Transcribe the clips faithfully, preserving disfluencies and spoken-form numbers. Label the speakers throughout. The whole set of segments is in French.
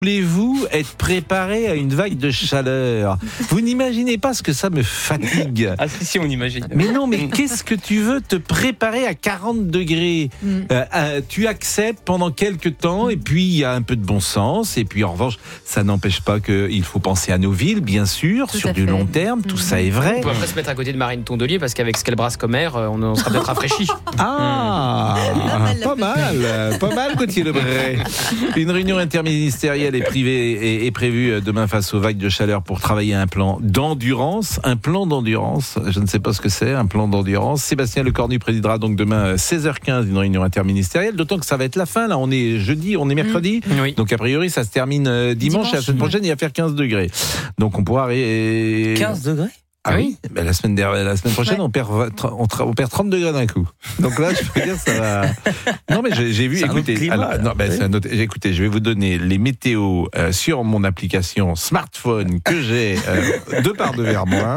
Speaker 1: Voulez-vous être préparé à une vague de chaleur ? Vous n'imaginez pas ce que ça me fatigue.
Speaker 2: Ah si, si, on imagine.
Speaker 1: Mais non, mais qu'est-ce que tu veux te préparer à quarante degrés ? mm. euh, euh, Tu acceptes pendant quelques temps, et puis il y a un peu de bon sens, et puis en revanche, ça n'empêche pas qu'il faut penser à nos villes, bien sûr, tout sur du fait. long terme, tout mm. ça est vrai.
Speaker 2: On peut après se mettre à côté de Marine Tondelier, parce qu'avec ce qu'elle brasse comme air, on, on sera peut-être rafraîchi.
Speaker 1: Ah, mm. pas mal, pas mal, Gauthier Lebray. Une réunion interministérielle est privée et est prévue demain face aux vagues de chaleur pour travailler un plan d'endurance. Un plan d'endurance, je ne sais pas ce que c'est, un plan d'endurance. Sébastien Lecornu présidera donc demain seize heures quinze une réunion interministérielle, d'autant que ça va être la fin, là on est jeudi, on est mercredi, mmh. oui. donc a priori ça se termine dimanche, dimanche et la semaine prochaine ouais. il va faire quinze degrés. Donc on pourra... Ré...
Speaker 3: quinze degrés
Speaker 1: Ah oui, ben la semaine dernière, la semaine prochaine, ouais. on perd on, on perd trente degrés d'un coup. Donc là, je peux dire ça va. Non mais j'ai, j'ai vu.
Speaker 3: C'est
Speaker 1: écoutez,
Speaker 3: climat,
Speaker 1: alors, non, ben, oui. c'est un autre, écoutez, je vais vous donner les météos euh, sur mon application smartphone que j'ai euh, deux par deux vers moi.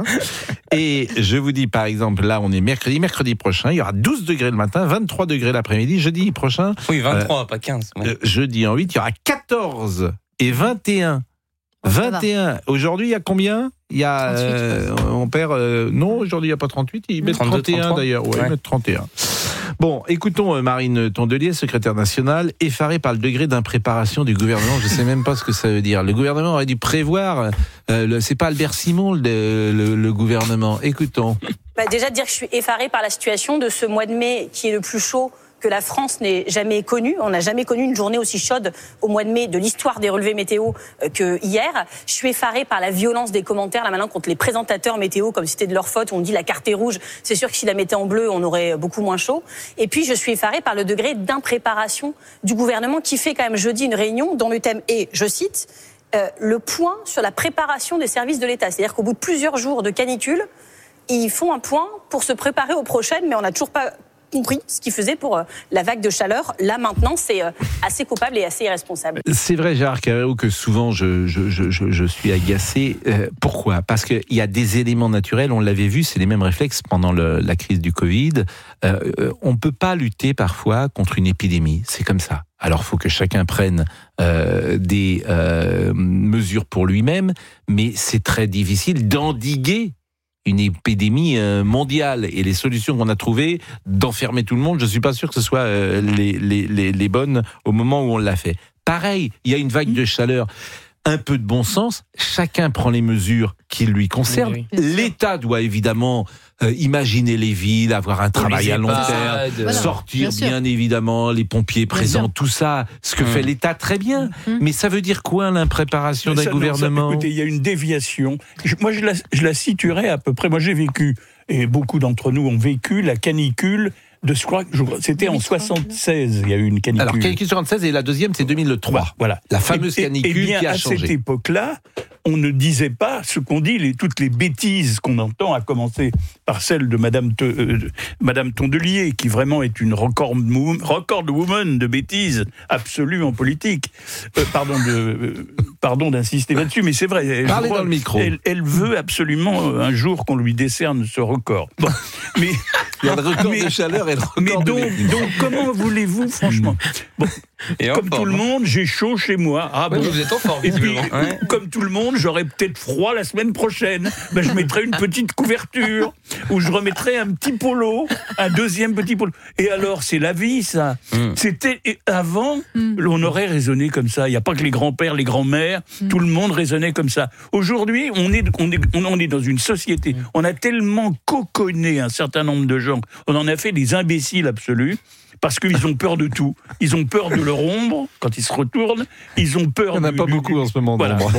Speaker 1: Et je vous dis par exemple, là, on est mercredi, mercredi prochain, il y aura douze degrés le matin, vingt-trois degrés l'après-midi. Jeudi prochain.
Speaker 3: Oui, vingt-trois, euh, pas quinze. Ouais.
Speaker 1: Euh, jeudi en huit, il y aura quatorze et vingt et un. vingt et un. Aujourd'hui, il y a combien ? Il y a, trente-huit, euh, on perd, euh, non, aujourd'hui, il n'y a pas trente-huit, ils mettent trente et un d'ailleurs. Ouais, ouais. Ils mettent trente et un. Bon, écoutons euh, Marine Tondelier, secrétaire nationale, effarée par le degré d'impréparation du gouvernement. Je ne sais même pas ce que ça veut dire. Le gouvernement aurait dû prévoir, euh, le, c'est pas Albert Simon, le, le, le gouvernement. Écoutons.
Speaker 4: Bah déjà, dire que je suis effarée par la situation de ce mois de mai qui est le plus chaud que la France n'ait jamais connu. On n'a jamais connu une journée aussi chaude au mois de mai de l'histoire des relevés météo que hier. Je suis effarée par la violence des commentaires là maintenant contre les présentateurs météo, comme si c'était de leur faute. On dit la carte est rouge. C'est sûr que si la mettait en bleu, on aurait beaucoup moins chaud. Et puis je suis effarée par le degré d'impréparation du gouvernement qui fait quand même jeudi une réunion dont le thème est, je cite, euh, le point sur la préparation des services de l'État. C'est-à-dire qu'au bout de plusieurs jours de canicule, ils font un point pour se préparer aux prochaines, mais on n'a toujours pas compris ce qu'il faisait pour euh, la vague de chaleur. Là, maintenant, c'est euh, assez coupable et assez irresponsable.
Speaker 1: C'est vrai, Gérard Carreau, que souvent, je, je, je, je suis agacé. Euh, pourquoi ? Parce qu'il y a des éléments naturels, on l'avait vu, c'est les mêmes réflexes pendant le, la crise du Covid. Euh, on ne peut pas lutter parfois contre une épidémie, c'est comme ça. Alors, il faut que chacun prenne euh, des euh, mesures pour lui-même, mais c'est très difficile d'endiguer une épidémie mondiale, et les solutions qu'on a trouvées d'enfermer tout le monde, je ne suis pas sûr que ce soit les, les, les, les bonnes au moment où on l'a fait. Pareil, il y a une vague de chaleur. Un peu de bon sens, chacun prend les mesures qui lui concernent. Oui, oui. L'État doit évidemment euh, imaginer les villes, avoir un travail à long terme, voilà, sortir bien, bien évidemment, les pompiers présents, tout ça, ce que mmh. fait l'État très bien. Mmh. Mais ça veut dire quoi l'impréparation d'un ça, gouvernement ?
Speaker 5: Non, ça, écoutez, il y a une déviation. Je, moi, je la, je la situerais à peu près. Moi, j'ai vécu, et beaucoup d'entre nous ont vécu, la canicule. De, je crois, c'était en soixante-seize, il y a eu une canicule.
Speaker 1: Alors, canicule soixante-seize, et la deuxième, c'est deux mille trois.
Speaker 5: Voilà.
Speaker 1: La fameuse canicule
Speaker 5: et, et bien,
Speaker 1: qui a changé.
Speaker 5: À cette époque-là, on ne disait pas ce qu'on dit, les, toutes les bêtises qu'on entend, à commencer par celle de Madame, Te, euh, Madame Tondelier, qui vraiment est une record, record woman de bêtises absolue en politique. Euh, pardon, de, euh, pardon d'insister là-dessus, mais c'est vrai. Elle,
Speaker 1: Parlez crois, dans le micro.
Speaker 5: Elle, elle veut absolument un jour qu'on lui décerne ce record. Bon, mais...
Speaker 1: Il y a le record mais, de chaleur et le record
Speaker 5: mais donc,
Speaker 1: de
Speaker 5: donc, comment voulez-vous, franchement bon, et comme tout le monde, j'ai chaud chez moi. Ah,
Speaker 2: ouais,
Speaker 5: bon.
Speaker 2: Vous êtes en forme,
Speaker 5: et puis,
Speaker 2: ouais.
Speaker 5: comme tout le monde, j'aurais peut-être froid la semaine prochaine. Ben, je mettrais une petite couverture, ou je remettrais un petit polo, un deuxième petit polo. Et alors, c'est la vie, ça. Mm. C'était avant, mm. on aurait raisonné comme ça. Il n'y a pas que les grands-pères, les grands-mères, mm. tout le monde raisonnait comme ça. Aujourd'hui, on est, on est, on est dans une société. Mm. On a tellement coconné un certain nombre de gens. On en a fait des imbéciles absolus. Parce qu'ils ont peur de tout. Ils ont peur de leur ombre, quand ils se retournent. Ils ont peur...
Speaker 1: Il n'y en a
Speaker 5: du,
Speaker 1: pas
Speaker 5: du,
Speaker 1: beaucoup en ce moment.
Speaker 5: Voilà.
Speaker 1: Bon.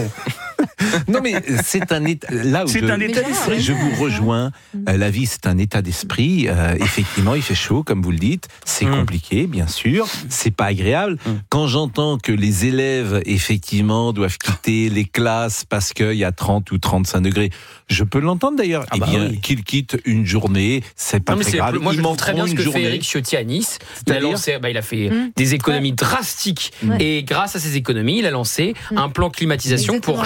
Speaker 1: Non, mais c'est un état... Là où
Speaker 5: c'est
Speaker 1: je,
Speaker 5: un état d'esprit.
Speaker 1: Je vous rejoins. Euh, la vie, c'est un état d'esprit. Euh, effectivement, il fait chaud, comme vous le dites. C'est mmh. compliqué, bien sûr. C'est pas agréable. Mmh. Quand j'entends que les élèves, effectivement, doivent quitter les classes parce qu'il y a trente ou trente-cinq degrés, je peux l'entendre d'ailleurs. Ah bah eh bien, oui. qu'ils quittent une journée, c'est pas non, très grave.
Speaker 2: Moi,
Speaker 1: Ils
Speaker 2: je trouve très bien ce que
Speaker 1: journée.
Speaker 2: fait Éric Ciotti à Nice. Il a, lancé, bah, il a fait mmh. des économies ouais. drastiques. Ouais. Et grâce à ces économies, il a lancé mmh. un plan climatisation Exactement. pour chaque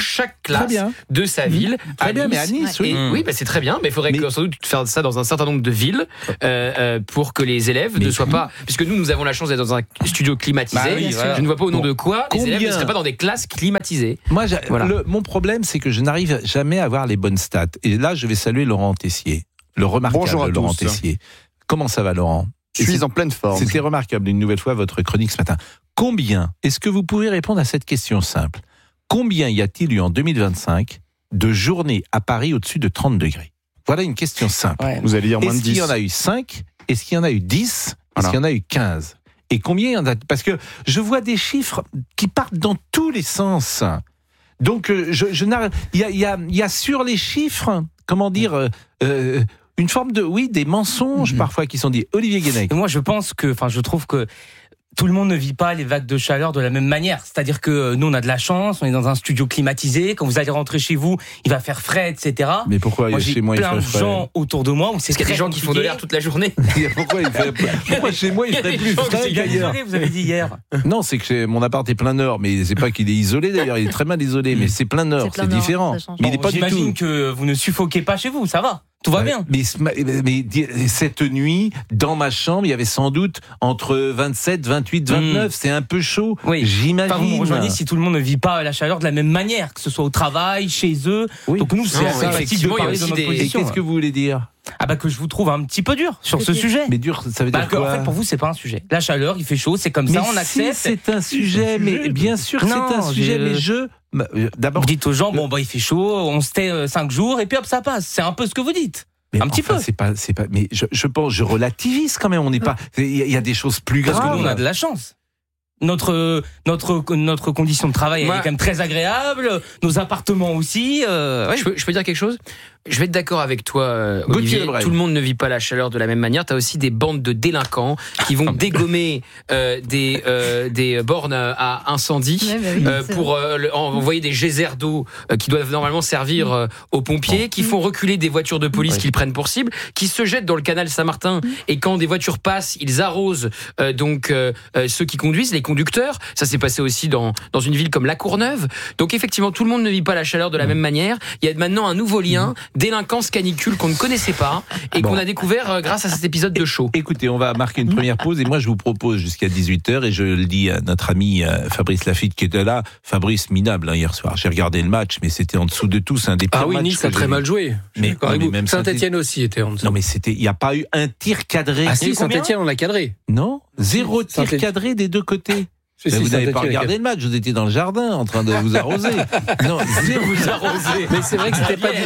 Speaker 2: classe
Speaker 1: bien.
Speaker 2: de sa ville.
Speaker 1: Très
Speaker 2: à
Speaker 1: bien,
Speaker 2: Nice.
Speaker 1: mais à Nice, oui.
Speaker 2: Et,
Speaker 1: Mmh.
Speaker 2: oui, bah, c'est très bien, mais il faudrait
Speaker 1: Mais...
Speaker 2: que, sans doute faire ça dans un certain nombre de villes euh, euh, pour que les élèves
Speaker 1: mais...
Speaker 2: ne soient pas... Puisque nous, nous avons la chance d'être dans un studio climatisé.
Speaker 1: Bah oui, voilà.
Speaker 2: Je ne vois pas au nom
Speaker 1: bon.
Speaker 2: de quoi les
Speaker 1: Combien...
Speaker 2: élèves ne seraient pas dans des classes climatisées.
Speaker 1: Moi,
Speaker 2: voilà.
Speaker 1: le, mon problème, c'est que je n'arrive jamais à avoir les bonnes stats. Et là, je vais saluer Laurent Tessier, le remarquable
Speaker 3: Bonjour à
Speaker 1: Laurent
Speaker 3: tous.
Speaker 1: Tessier. Comment ça va, Laurent ?
Speaker 3: Je suis en pleine forme.
Speaker 1: C'était remarquable, une nouvelle fois, votre chronique ce matin. Combien, est-ce que vous pouvez répondre à cette question simple ? Combien y a-t-il eu en deux mille vingt-cinq de journées à Paris au-dessus de trente degrés ? Voilà une question simple.
Speaker 3: Ouais. Vous allez dire moins
Speaker 1: Est-ce
Speaker 3: de dix.
Speaker 1: qu'il y en a eu cinq ? Est-ce qu'il y en a eu dix ? Est-ce
Speaker 3: Voilà.
Speaker 1: qu'il y en a eu quinze ? Et combien il y en a ? Parce que je vois des chiffres qui partent dans tous les sens. Donc, je, je n'arrive... Il y a, il y a, il y a sur les chiffres, comment dire... Euh, euh, une forme de, oui, des mensonges mmh. parfois qui sont dits. Olivier Guénec.
Speaker 6: Moi, je pense que, enfin, je trouve que tout le monde ne vit pas les vagues de chaleur de la même manière. C'est-à-dire que nous, on a de la chance, on est dans un studio climatisé. Quand vous allez rentrer chez vous, il va faire frais, et cetera.
Speaker 1: Mais pourquoi
Speaker 6: moi,
Speaker 1: chez moi il fait frais ?
Speaker 6: J'ai plein de gens autour de moi où c'est
Speaker 2: Parce qu'il y a des gens compliqué. Qui font de l'air toute la journée.
Speaker 1: Pourquoi il fait Pourquoi chez moi il ferait plus frais qu'ailleurs ?
Speaker 6: Vous avez dit hier.
Speaker 1: Non, c'est que mon appart est plein nord, mais c'est pas qu'il est isolé d'ailleurs, il est très mal isolé, mais c'est plein nord, c'est, c'est différent. Mais il est pas du tout.
Speaker 6: J'imagine que vous ne suffoquez pas chez vous, ça va. Tout va bien.
Speaker 1: Mais, mais, mais cette nuit, dans ma chambre, il y avait sans doute entre vingt-sept, vingt-huit, vingt-neuf. Mmh. C'est un peu chaud.
Speaker 6: Oui.
Speaker 1: J'imagine.
Speaker 6: Enfin, vous me rejoignez si tout le monde ne vit pas la chaleur de la même manière, que ce soit au travail, chez eux. Oui. Donc nous, c'est assez facile de parler de notre
Speaker 1: des...
Speaker 6: position.
Speaker 1: Et qu'est-ce que vous voulez dire ?
Speaker 6: Ah bah que je vous trouve un petit peu dur sur ce sujet.
Speaker 1: Mais dur, ça veut dire
Speaker 6: bah
Speaker 1: quoi ?
Speaker 6: En fait, pour vous, c'est pas un sujet. La chaleur, il fait chaud, c'est comme
Speaker 1: mais
Speaker 6: ça, on
Speaker 1: si
Speaker 6: accepte.
Speaker 1: C'est un sujet, mais bien sûr, non, c'est un sujet, j'ai... mais je.
Speaker 6: D'abord, vous dites aux gens, bon bah il fait chaud, on se tait cinq jours et puis hop ça passe. C'est un peu ce que vous dites.
Speaker 1: Mais
Speaker 6: un petit
Speaker 1: enfin,
Speaker 6: peu.
Speaker 1: C'est pas, c'est pas. Mais je, je pense, je relativise quand même. On n'est pas. Il y, y a des choses plus graves.
Speaker 6: Parce que nous, on a de la chance. Notre notre notre condition de travail ouais. elle est quand même très agréable. Nos appartements aussi. Euh, ouais.
Speaker 2: je, peux, je peux dire quelque chose ? Je vais être d'accord avec toi, euh, Olivier. Tout le monde ne vit pas la chaleur de la même manière. Tu as aussi des bandes de délinquants qui vont dégommer euh, des, euh, des bornes à incendie ouais, bah oui, euh, pour euh, le, envoyer des geysers d'eau euh, qui doivent normalement servir euh, aux pompiers, mmh. qui font reculer des voitures de police ouais. qu'ils prennent pour cible, qui se jettent dans le canal Saint-Martin. Mmh. Et quand des voitures passent, ils arrosent euh, donc euh, ceux qui conduisent, les conducteurs. Ça s'est passé aussi dans, dans une ville comme La Courneuve. Donc effectivement, tout le monde ne vit pas la chaleur de la mmh. même manière. Il y a maintenant un nouveau lien. Mmh. Délinquance canicule qu'on ne connaissait pas et bon. qu'on a découvert euh, grâce à cet épisode de show.
Speaker 1: Écoutez, on va marquer une première pause et moi je vous propose jusqu'à dix-huit heures et je le dis à notre ami euh, Fabrice Lafitte qui était là. Fabrice, minable hein, hier soir. J'ai regardé le match mais c'était en dessous de tout. C'est un des pires
Speaker 7: ah oui,
Speaker 1: matchs.
Speaker 7: Nice a très mal joué.
Speaker 1: Mais,
Speaker 7: mais même Saint-Etienne aussi était en dessous.
Speaker 1: Non mais c'était, il n'y a pas eu un tir cadré.
Speaker 7: Ah si, Saint-Etienne on l'a cadré.
Speaker 1: Non, zéro tir cadré des deux côtés. Si, si, vous n'avez pas regardé le match, vous étiez dans le jardin en train de vous arroser. Non, vous arroser.
Speaker 7: Mais c'est vrai que c'était pas.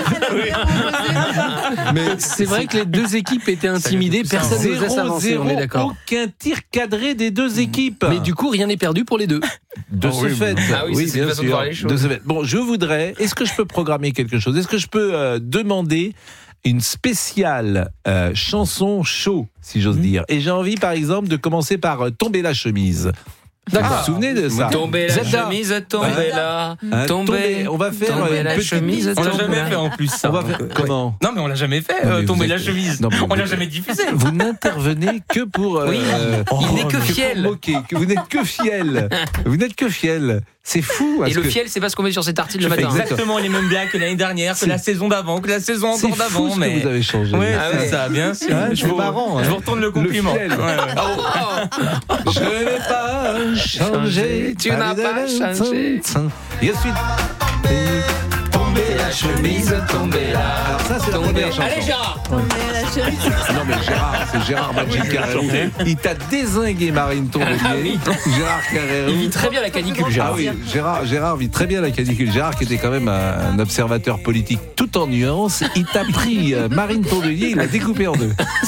Speaker 7: Mais c'est vrai que les deux équipes étaient intimidées. Personne n'osait s'avancer. On est d'accord.
Speaker 1: Aucun tir cadré des deux équipes.
Speaker 7: Mais du coup, rien n'est perdu pour les deux.
Speaker 1: De oh, ce oui, fait.
Speaker 2: Ah oui, oui c'est bien sûr. De voir les choses.
Speaker 1: De ce fait. Bon, je voudrais. Est-ce que je peux programmer quelque chose ? Est-ce que je peux euh, demander une spéciale euh, chanson show, si j'ose mmh. dire ? Et j'ai envie, par exemple, de commencer par euh, Tomber la chemise. D'accord. Vous vous souvenez de ça ?
Speaker 2: Tomber la Zeta. chemise, tomber là,
Speaker 1: hein,
Speaker 2: tomber.
Speaker 1: On va faire
Speaker 2: tomber la
Speaker 1: petite...
Speaker 2: chemise.
Speaker 6: On l'a jamais fait en plus. Ça.
Speaker 1: On va faire... Comment ?
Speaker 6: Non mais on l'a jamais fait. Euh, tomber êtes... la chemise. Non, on l'a jamais diffusé.
Speaker 1: Vous n'intervenez que pour. Euh,
Speaker 2: oui. Oh, il n'est que fiel.
Speaker 1: Moquer. Vous n'êtes que fiel. Vous n'êtes que fiel. C'est fou.
Speaker 2: Et le fiel, c'est pas ce qu'on met sur ses tartines le matin.
Speaker 6: Exactement les mêmes blagues que l'année dernière, que la saison d'avant, que la saison encore d'avant.
Speaker 1: C'est fou mais... que vous avez changé.
Speaker 6: Oui, ah ouais. ça, bien sûr.
Speaker 1: Ah, je vous marrant.
Speaker 6: Je vous retourne le compliment.
Speaker 1: Le ouais, ouais. Oh, oh. Je n'ai pas changé.
Speaker 2: Tu n'as pas changé.
Speaker 1: Et ensuite. Tomber la chemise, tomber là. Alors ça, c'est la première chanson.
Speaker 6: Allez, Gérard.
Speaker 8: Tomber la chemise.
Speaker 1: Non, mais Gérard, c'est Gérard Magic Carrero. Il t'a dézingué, Marine Tondelier.
Speaker 2: Ah, oui.
Speaker 1: Gérard Carrero.
Speaker 2: Il vit très bien la canicule, Gérard.
Speaker 1: Ah oui, Gérard, Gérard vit très bien la canicule. Gérard, qui était quand même un observateur politique tout en nuances, il t'a pris euh, Marine Tondelier, il l'a découpé en deux.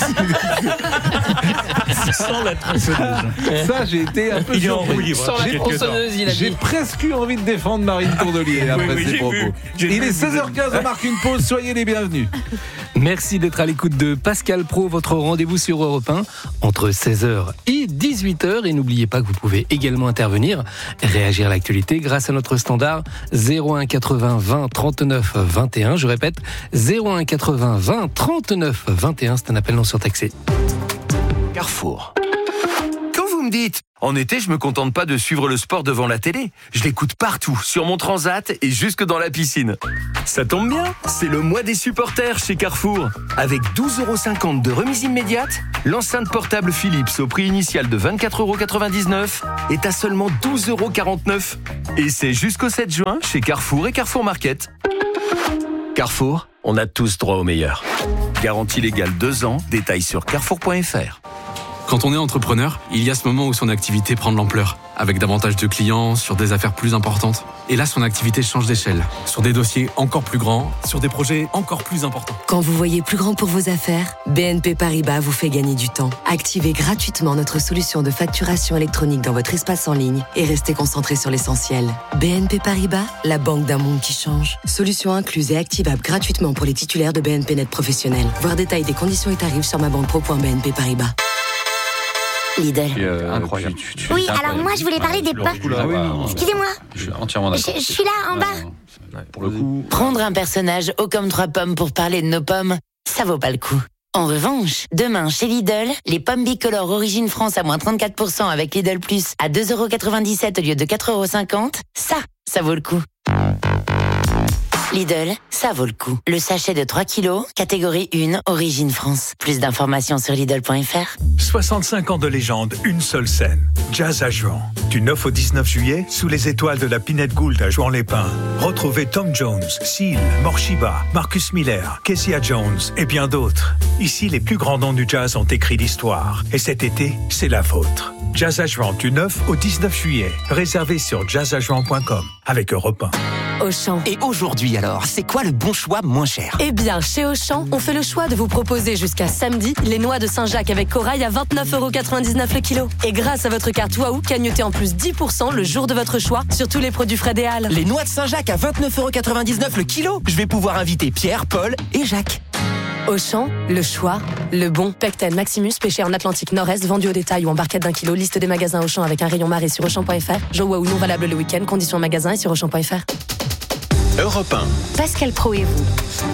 Speaker 5: Sans la tronçonneuse.
Speaker 1: Ça, j'ai été un peu
Speaker 5: il
Speaker 1: surpris.
Speaker 2: Sans la tronçonneuse, il a dit.
Speaker 1: J'ai presque eu envie de défendre Marine Tondelier après
Speaker 5: oui, oui,
Speaker 1: ses propos.
Speaker 5: Vu,
Speaker 1: il est seize heures quinze, on marque une pause, soyez les bienvenus.
Speaker 7: Merci d'être à l'écoute de Pascal Pro, votre rendez-vous sur Europe un entre seize heures et dix-huit heures. Et n'oubliez pas que vous pouvez également intervenir, réagir à l'actualité grâce à notre standard zéro un quatre-vingts vingt trente-neuf vingt et un. Je répète, zéro un quatre-vingts vingt trente-neuf vingt et un, c'est un appel non surtaxé.
Speaker 9: Carrefour.
Speaker 3: me dites ? En été, je me contente pas de suivre le sport devant la télé. Je l'écoute partout, sur mon transat et jusque dans la piscine. Ça tombe bien, c'est le mois des supporters chez Carrefour. Avec douze euros cinquante de remise immédiate, l'enceinte portable Philips au prix initial de vingt-quatre euros quatre-vingt-dix-neuf est à seulement douze euros quarante-neuf. Et c'est jusqu'au sept juin chez Carrefour et Carrefour Market. Carrefour, on a tous droit au meilleur. Garantie légale deux ans, détails sur carrefour point f r.
Speaker 8: Quand on est entrepreneur, il y a ce moment où son activité prend de l'ampleur, avec davantage de clients, sur des affaires plus importantes. Et là, son activité change d'échelle, sur des dossiers encore plus grands, sur des projets encore plus importants.
Speaker 9: Quand vous voyez plus grand pour vos affaires, B N P Paribas vous fait gagner du temps. Activez gratuitement notre solution de facturation électronique dans votre espace en ligne et restez concentré sur l'essentiel. B N P Paribas, la banque d'un monde qui change. Solution incluse et activable gratuitement pour les titulaires de B N P Net professionnels. Voir détail des conditions et tarifs sur ma banque pro point b n p paribas. Lidl.
Speaker 10: Euh,
Speaker 11: incroyable.
Speaker 10: Tu, tu,
Speaker 11: oui,
Speaker 10: tu,
Speaker 11: alors moi je voulais parler des pommes.
Speaker 10: Ah oui,
Speaker 11: excusez-moi.
Speaker 10: Je suis entièrement d'accord.
Speaker 11: Je, je suis là en bas.
Speaker 10: Ouais, pour le coup.
Speaker 12: Prendre un personnage haut comme trois pommes pour parler de nos pommes, ça vaut pas le coup. En revanche, demain chez Lidl, les pommes bicolores Origine France à moins trente-quatre pour cent avec Lidl Plus à deux euros quatre-vingt-dix-sept au lieu de quatre euros cinquante, ça, ça vaut le coup. Lidl, ça vaut le coup. Le sachet de trois kilos, catégorie un, Origine France. Plus d'informations sur Lidl point f r.
Speaker 13: soixante-cinq ans de légende, une seule scène. Jazz à Juan. Du neuf au dix-neuf juillet, sous les étoiles de la Pinette Gould à Juan-les-Pins. Retrouvez Tom Jones, Seal, Morshiba, Marcus Miller, Kezia Jones et bien d'autres. Ici, les plus grands noms du jazz ont écrit l'histoire. Et cet été, c'est la vôtre. Jazz à Juan du neuf au dix-neuf juillet. Réservé sur jazz à juan point com avec Europe un.
Speaker 14: Auchan. Et aujourd'hui alors, c'est quoi le bon choix moins cher ?
Speaker 15: Eh bien, chez Auchan, on fait le choix de vous proposer jusqu'à samedi les noix de Saint-Jacques avec corail à vingt-neuf euros quatre-vingt-dix-neuf le kilo. Et grâce à votre carte Waouh, cagnotez en plus dix pour cent le jour de votre choix sur tous les produits Fred et Halles.
Speaker 14: Les noix de Saint-Jacques à vingt-neuf euros quatre-vingt-dix-neuf le kilo. Je vais pouvoir inviter Pierre, Paul et Jacques.
Speaker 15: Auchan, le choix, le bon. Pecten Maximus, pêché en Atlantique Nord-Est, vendu au détail ou en barquette d'un kilo. Liste des magasins Auchan avec un rayon marée sur Auchan point f r. Jeux Waouh non valable le week-end. Conditions magasin et sur Auchan point f r.
Speaker 16: Europe un.
Speaker 15: Pascal Pro et vous.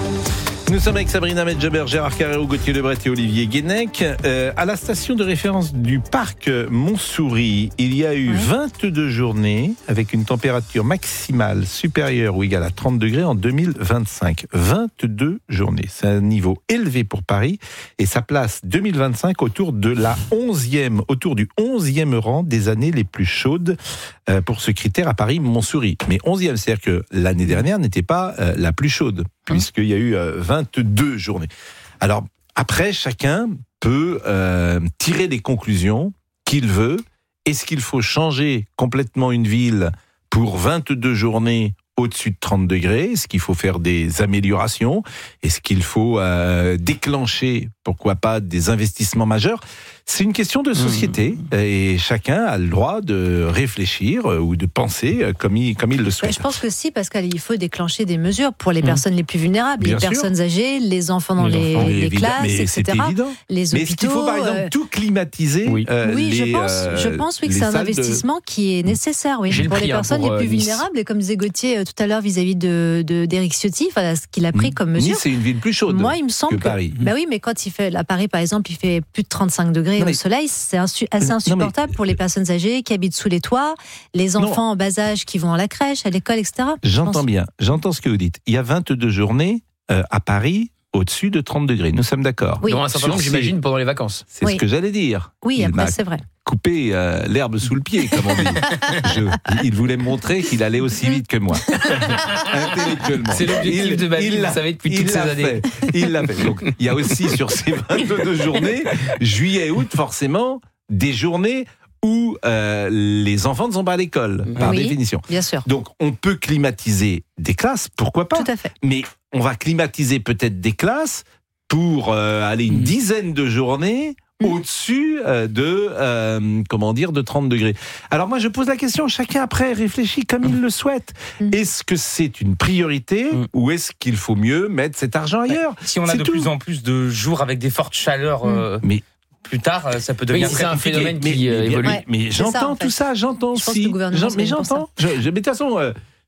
Speaker 1: Nous sommes avec Sabrina Medjaber, Gérard Carreau, Gauthier Lebret et Olivier Guénec. Euh, à la station de référence du parc Montsouris, il y a eu ouais. vingt-deux journées avec une température maximale supérieure ou égale à trente degrés en deux mille vingt-cinq. vingt-deux journées. C'est un niveau élevé pour Paris et ça place deux mille vingt-cinq autour de la onzième, autour du onzième rang des années les plus chaudes euh, pour ce critère à Paris Montsouris. Mais onzième, c'est-à-dire que l'année dernière n'était pas euh, la plus chaude, puisqu'il y a eu euh, vingt-deux journées. Alors, après, chacun peut euh, tirer des conclusions qu'il veut. Est-ce qu'il faut changer complètement une ville pour vingt-deux journées au-dessus de trente degrés ? Est-ce qu'il faut faire des améliorations ? Est-ce qu'il faut euh, déclencher, pourquoi pas, des investissements majeurs ? C'est une question de société mmh. et chacun a le droit de réfléchir ou de penser comme il, comme il le souhaite.
Speaker 17: Je pense que si, Pascal, il faut déclencher des mesures pour les mmh. personnes les plus vulnérables, Bien les sûr. personnes âgées, les enfants dans les, les, enfants, les classes, mais et cetera. C'est évident. Les hôpitaux. Mais est-ce qu'il faut, par exemple, euh... tout climatiser
Speaker 1: Oui,
Speaker 17: euh, oui
Speaker 1: les,
Speaker 17: je pense,
Speaker 1: euh,
Speaker 17: je pense oui, que c'est un investissement de... qui est nécessaire oui, pour les personnes pour, les plus euh, vulnérables. Et comme disait Gauthier euh, tout à l'heure vis-à-vis de, de, d'Éric Ciotti, voilà, ce qu'il a pris mmh. comme mesure.
Speaker 1: Nice, c'est une ville plus chaude
Speaker 17: Moi, il me semble que,
Speaker 1: que Paris.
Speaker 17: Bah oui, mais quand il fait, à Paris, par exemple, il fait plus de trente-cinq degrés non, mais... au soleil, c'est assez insupportable mais... pour les personnes âgées qui habitent sous les toits, les enfants non. en bas âge qui vont à la crèche, à l'école, et cetera.
Speaker 1: J'entends bien, j'entends ce que vous dites. Il y a vingt-deux journées euh, à Paris au-dessus de trente degrés. Nous sommes d'accord.
Speaker 2: Oui. Dans un certain nombre, j'imagine, pendant les vacances.
Speaker 1: C'est
Speaker 17: oui.
Speaker 1: ce que j'allais dire.
Speaker 17: Oui,
Speaker 1: il
Speaker 17: après, c'est vrai.
Speaker 1: Couper euh, l'herbe sous le pied, comme on dit. Je, il voulait me montrer qu'il allait aussi vite que moi. Intellectuellement.
Speaker 2: C'est l'objectif il, de ma vie, vous savez, depuis toutes ces années.
Speaker 1: Fait. Il l'a fait. Donc, il y a aussi sur ces vingt-deux journées, juillet et août, forcément, des journées où euh, les enfants ne sont pas à l'école, par
Speaker 17: oui,
Speaker 1: définition.
Speaker 17: Bien sûr.
Speaker 1: Donc, on peut climatiser des classes, pourquoi pas ?
Speaker 17: Tout à fait.
Speaker 1: Mais on va climatiser peut-être des classes pour euh, aller une mmh. dizaine de journées mmh. au-dessus euh, de, euh, comment dire, de trente degrés. Alors moi, je pose la question, chacun après réfléchit comme mmh. il le souhaite. Mmh. Est-ce que c'est une priorité mmh. ou est-ce qu'il faut mieux mettre cet argent ailleurs ?
Speaker 6: Si on a
Speaker 1: c'est
Speaker 6: de
Speaker 1: tout.
Speaker 6: plus en plus de jours avec des fortes chaleurs...
Speaker 1: Mmh.
Speaker 6: Euh...
Speaker 1: Mais
Speaker 6: plus tard, ça peut devenir
Speaker 2: oui,
Speaker 6: très
Speaker 2: c'est un
Speaker 6: compliqué.
Speaker 2: phénomène qui euh,
Speaker 1: mais,
Speaker 2: évolue.
Speaker 1: Ouais, mais j'entends ça, en fait. tout ça, j'entends
Speaker 17: je
Speaker 1: si.
Speaker 17: Pense que
Speaker 1: J'en, mais j'entends. Je, je, mais de toute façon, euh,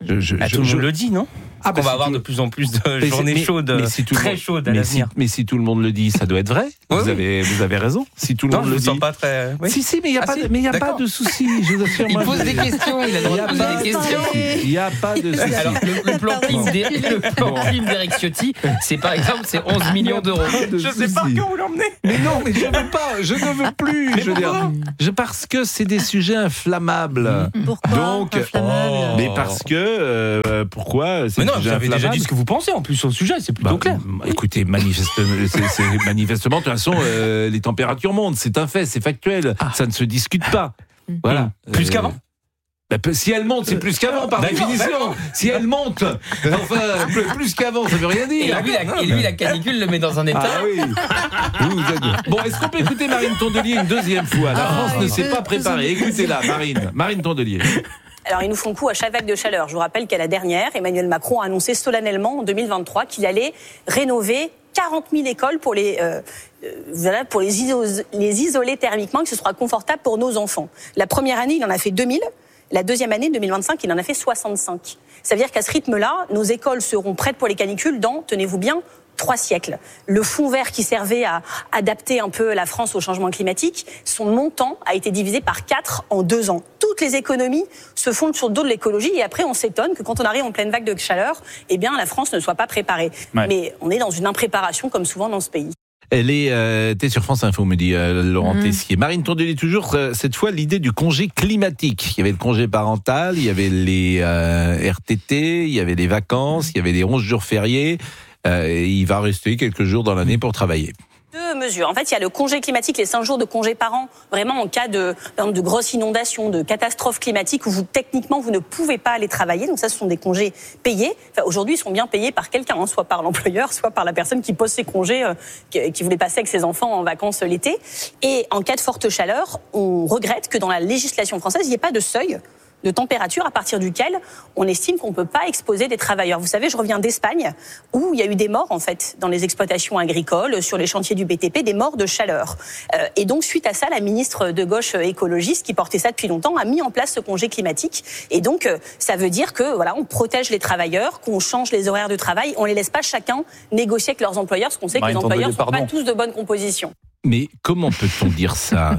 Speaker 1: Je, je,
Speaker 6: bah,
Speaker 1: je,
Speaker 6: tout le monde
Speaker 1: je...
Speaker 6: le dit, non
Speaker 1: Ah,
Speaker 6: bah,
Speaker 1: bah,
Speaker 6: on va
Speaker 1: si
Speaker 6: avoir
Speaker 1: tout...
Speaker 6: de plus en plus de
Speaker 1: mais
Speaker 6: journées
Speaker 1: mais,
Speaker 6: chaudes,
Speaker 1: mais si
Speaker 6: très
Speaker 1: monde...
Speaker 6: chaudes à
Speaker 1: mais
Speaker 6: l'avenir.
Speaker 1: Si, mais si tout le monde le dit, ça doit être vrai.
Speaker 6: Oui,
Speaker 1: vous,
Speaker 6: oui.
Speaker 1: avez, vous avez raison. Si tout le
Speaker 6: non,
Speaker 1: monde
Speaker 6: je
Speaker 1: le
Speaker 6: me
Speaker 1: dit.
Speaker 6: sens pas très. Oui.
Speaker 1: Si, si, mais il n'y a,
Speaker 6: ah,
Speaker 1: pas,
Speaker 6: si
Speaker 1: de, mais y a
Speaker 6: D'accord.
Speaker 1: pas de souci. Je vous assure,
Speaker 2: il
Speaker 1: moi,
Speaker 2: pose
Speaker 1: je...
Speaker 2: des questions, il a le droit de poser des questions.
Speaker 1: Il n'y a pas de souci.
Speaker 2: Alors, le, le plan clim d'Eric d'Eric Ciotti, c'est par exemple, c'est onze millions d'euros.
Speaker 6: Je sais pas quand vous l'emmenez.
Speaker 1: Mais non, mais je veux pas, je ne veux plus. Mais je veux dire, je, parce que c'est des sujets inflammables.
Speaker 17: Pourquoi
Speaker 1: Donc,
Speaker 17: inflammables
Speaker 1: mais parce que euh, pourquoi c'est
Speaker 6: Mais non,
Speaker 1: des
Speaker 6: vous
Speaker 1: sujets
Speaker 6: avez déjà
Speaker 1: inflammables.
Speaker 6: dit ce que vous pensez en plus sur le sujet, c'est plutôt
Speaker 1: Bah,
Speaker 6: clair.
Speaker 1: Écoutez, manifestement, c'est, c'est, manifestement, de toute façon, euh, les températures montent, c'est un fait, c'est factuel, ah. ça ne se discute pas. Voilà.
Speaker 6: Plus
Speaker 1: Euh,
Speaker 6: qu'avant.
Speaker 1: Bah, si elle monte, c'est plus qu'avant, par
Speaker 6: D'accord,
Speaker 1: définition.
Speaker 6: d'accord.
Speaker 1: Si elle monte, enfin, plus, plus qu'avant, ça veut rien
Speaker 2: Et
Speaker 1: dire.
Speaker 2: lui, la, et lui, la canicule le met dans un état.
Speaker 1: Ah oui. Vous, vous êtes... Bon, est-ce qu'on peut écouter Marine Tondelier une deuxième fois? La France ne s'est pas préparée. Écoutez-la, Marine. Marine Tondelier.
Speaker 4: Alors, ils nous font coup à chaque vague de chaleur. Je vous rappelle qu'à la dernière, Emmanuel Macron a annoncé solennellement en deux mille vingt-trois qu'il allait rénover quarante mille écoles pour les, euh, euh, voilà, pour les, iso- les isoler thermiquement, que ce soit confortable pour nos enfants. La première année, il en a fait deux mille. La deuxième année, deux mille vingt-cinq, il en a fait soixante-cinq. Ça veut dire qu'à ce rythme-là, nos écoles seront prêtes pour les canicules dans, tenez-vous bien, trois siècles. Le fonds vert qui servait à adapter un peu la France au changement climatique, son montant a été divisé par quatre en deux ans. Toutes les économies se font sur le dos de l'écologie et après on s'étonne que quand on arrive en pleine vague de chaleur, eh bien la France ne soit pas préparée. Ouais. Mais on est dans une impréparation comme souvent dans ce pays.
Speaker 1: Elle est, euh, t'es sur France Info, me dit euh, Laurent mmh. Tessier. Marine Tondelier, toujours, euh, cette fois, l'idée du congé climatique. Il y avait le congé parental, il y avait les euh, R T T, il y avait les vacances, il y avait les onze jours fériés. Euh, et il va rester quelques jours dans l'année pour travailler.
Speaker 4: Deux mesures. En fait, il y a le congé climatique, les cinq jours de congé par an, vraiment en cas de, de grosses inondations, de catastrophes climatiques où vous, techniquement, vous ne pouvez pas aller travailler. Donc ça, ce sont des congés payés. Enfin, aujourd'hui, ils sont bien payés par quelqu'un, hein, soit par l'employeur, soit par la personne qui pose ses congés, euh, qui, qui voulait passer avec ses enfants en vacances l'été. Et en cas de forte chaleur, on regrette que dans la législation française, il n'y ait pas de seuil de température à partir duquel on estime qu'on ne peut pas exposer des travailleurs. Vous savez, je reviens d'Espagne, où il y a eu des morts, en fait, dans les exploitations agricoles, sur les chantiers du B T P, des morts de chaleur. Euh, et donc, suite à ça, la ministre de gauche écologiste, qui portait ça depuis longtemps, a mis en place ce congé climatique. Et donc, euh, ça veut dire que, voilà, on protège les travailleurs, qu'on change les horaires de travail, on les laisse pas chacun négocier avec leurs employeurs, parce qu'on sait Marine que les employeurs ne sont pas tous de bonne composition.
Speaker 1: Mais comment peut-on dire ça?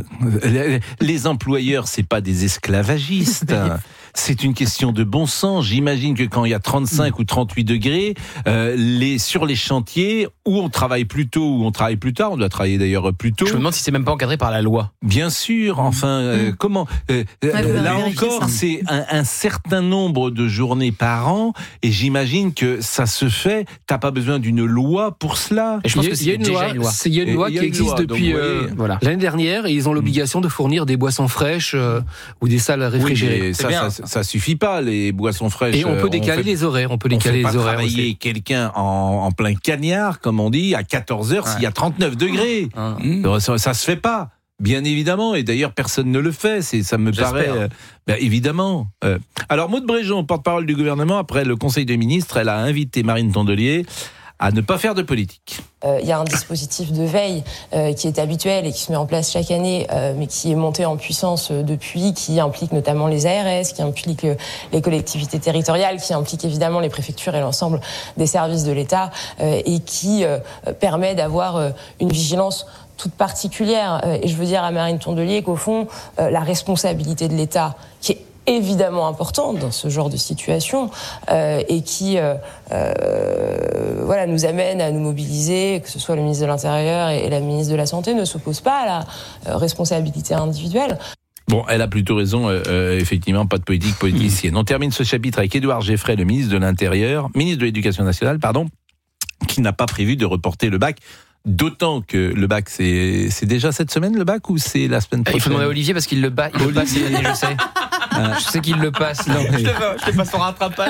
Speaker 1: Les employeurs, c'est pas des esclavagistes. C'est une question de bon sens. J'imagine que quand il y a trente-cinq mmh. ou trente-huit degrés, euh, les, sur les chantiers, où on travaille plus tôt ou on travaille plus tard, on doit travailler d'ailleurs plus tôt.
Speaker 2: Je me demande si c'est même pas encadré par la loi.
Speaker 1: Bien sûr, enfin, mmh. euh, comment euh, ouais, là encore, ça. c'est un, un certain nombre de journées par an, et j'imagine que ça se fait. T'as pas besoin d'une loi pour cela.
Speaker 7: Et je pense qu'il y a une loi. Il y a une loi qui existe depuis donc, euh, voilà. l'année dernière, et ils ont l'obligation de fournir des boissons fraîches euh, ou des salles réfrigérées.
Speaker 1: Oui, ça, ça, ça suffit pas, les boissons fraîches.
Speaker 7: Et on peut décaler on fait, les horaires. On peut décaler
Speaker 1: on fait
Speaker 7: les
Speaker 1: pas
Speaker 7: horaires.
Speaker 1: Travailler aussi. Quelqu'un en, en plein cagnard, comme on dit, à quatorze heures, ouais. s'il y a trente-neuf degrés. Mmh. Ça, ça se fait pas. Bien évidemment, et d'ailleurs personne ne le fait, c'est, ça me J'espère. paraît euh, ben, évidemment. Euh. Alors Maud Bréjon, porte-parole du gouvernement, après le Conseil des ministres, elle a invité Marine Tondelier à ne pas faire de politique.
Speaker 18: Il euh, y a un dispositif de veille euh, qui est habituel et qui se met en place chaque année, euh, mais qui est monté en puissance euh, depuis, qui implique notamment les A R S, qui implique euh, les collectivités territoriales, qui implique évidemment les préfectures et l'ensemble des services de l'État, euh, et qui euh, permet d'avoir euh, une vigilance toute particulière. Euh, et je veux dire à Marine Tondelier qu'au fond, euh, la responsabilité de l'État, qui est évidemment importante dans ce genre de situation euh, et qui euh, euh, voilà, nous amène à nous mobiliser, que ce soit le ministre de l'Intérieur et, et la ministre de la Santé, ne s'oppose pas à la euh, responsabilité individuelle.
Speaker 1: Bon, elle a plutôt raison, euh, euh, effectivement, pas de politique politicienne. On termine ce chapitre avec Édouard Geffray, le ministre de l'Intérieur, ministre de l'Éducation nationale, pardon, qui n'a pas prévu de reporter le bac. D'autant que le bac, c'est, c'est déjà cette semaine le bac ou c'est la semaine prochaine?
Speaker 2: Il faut demander à Olivier parce qu'il le, bat, il le passe cette année, je sais. Ah. Je sais qu'il le passe. Non, mais... Je te passe son rattrapage.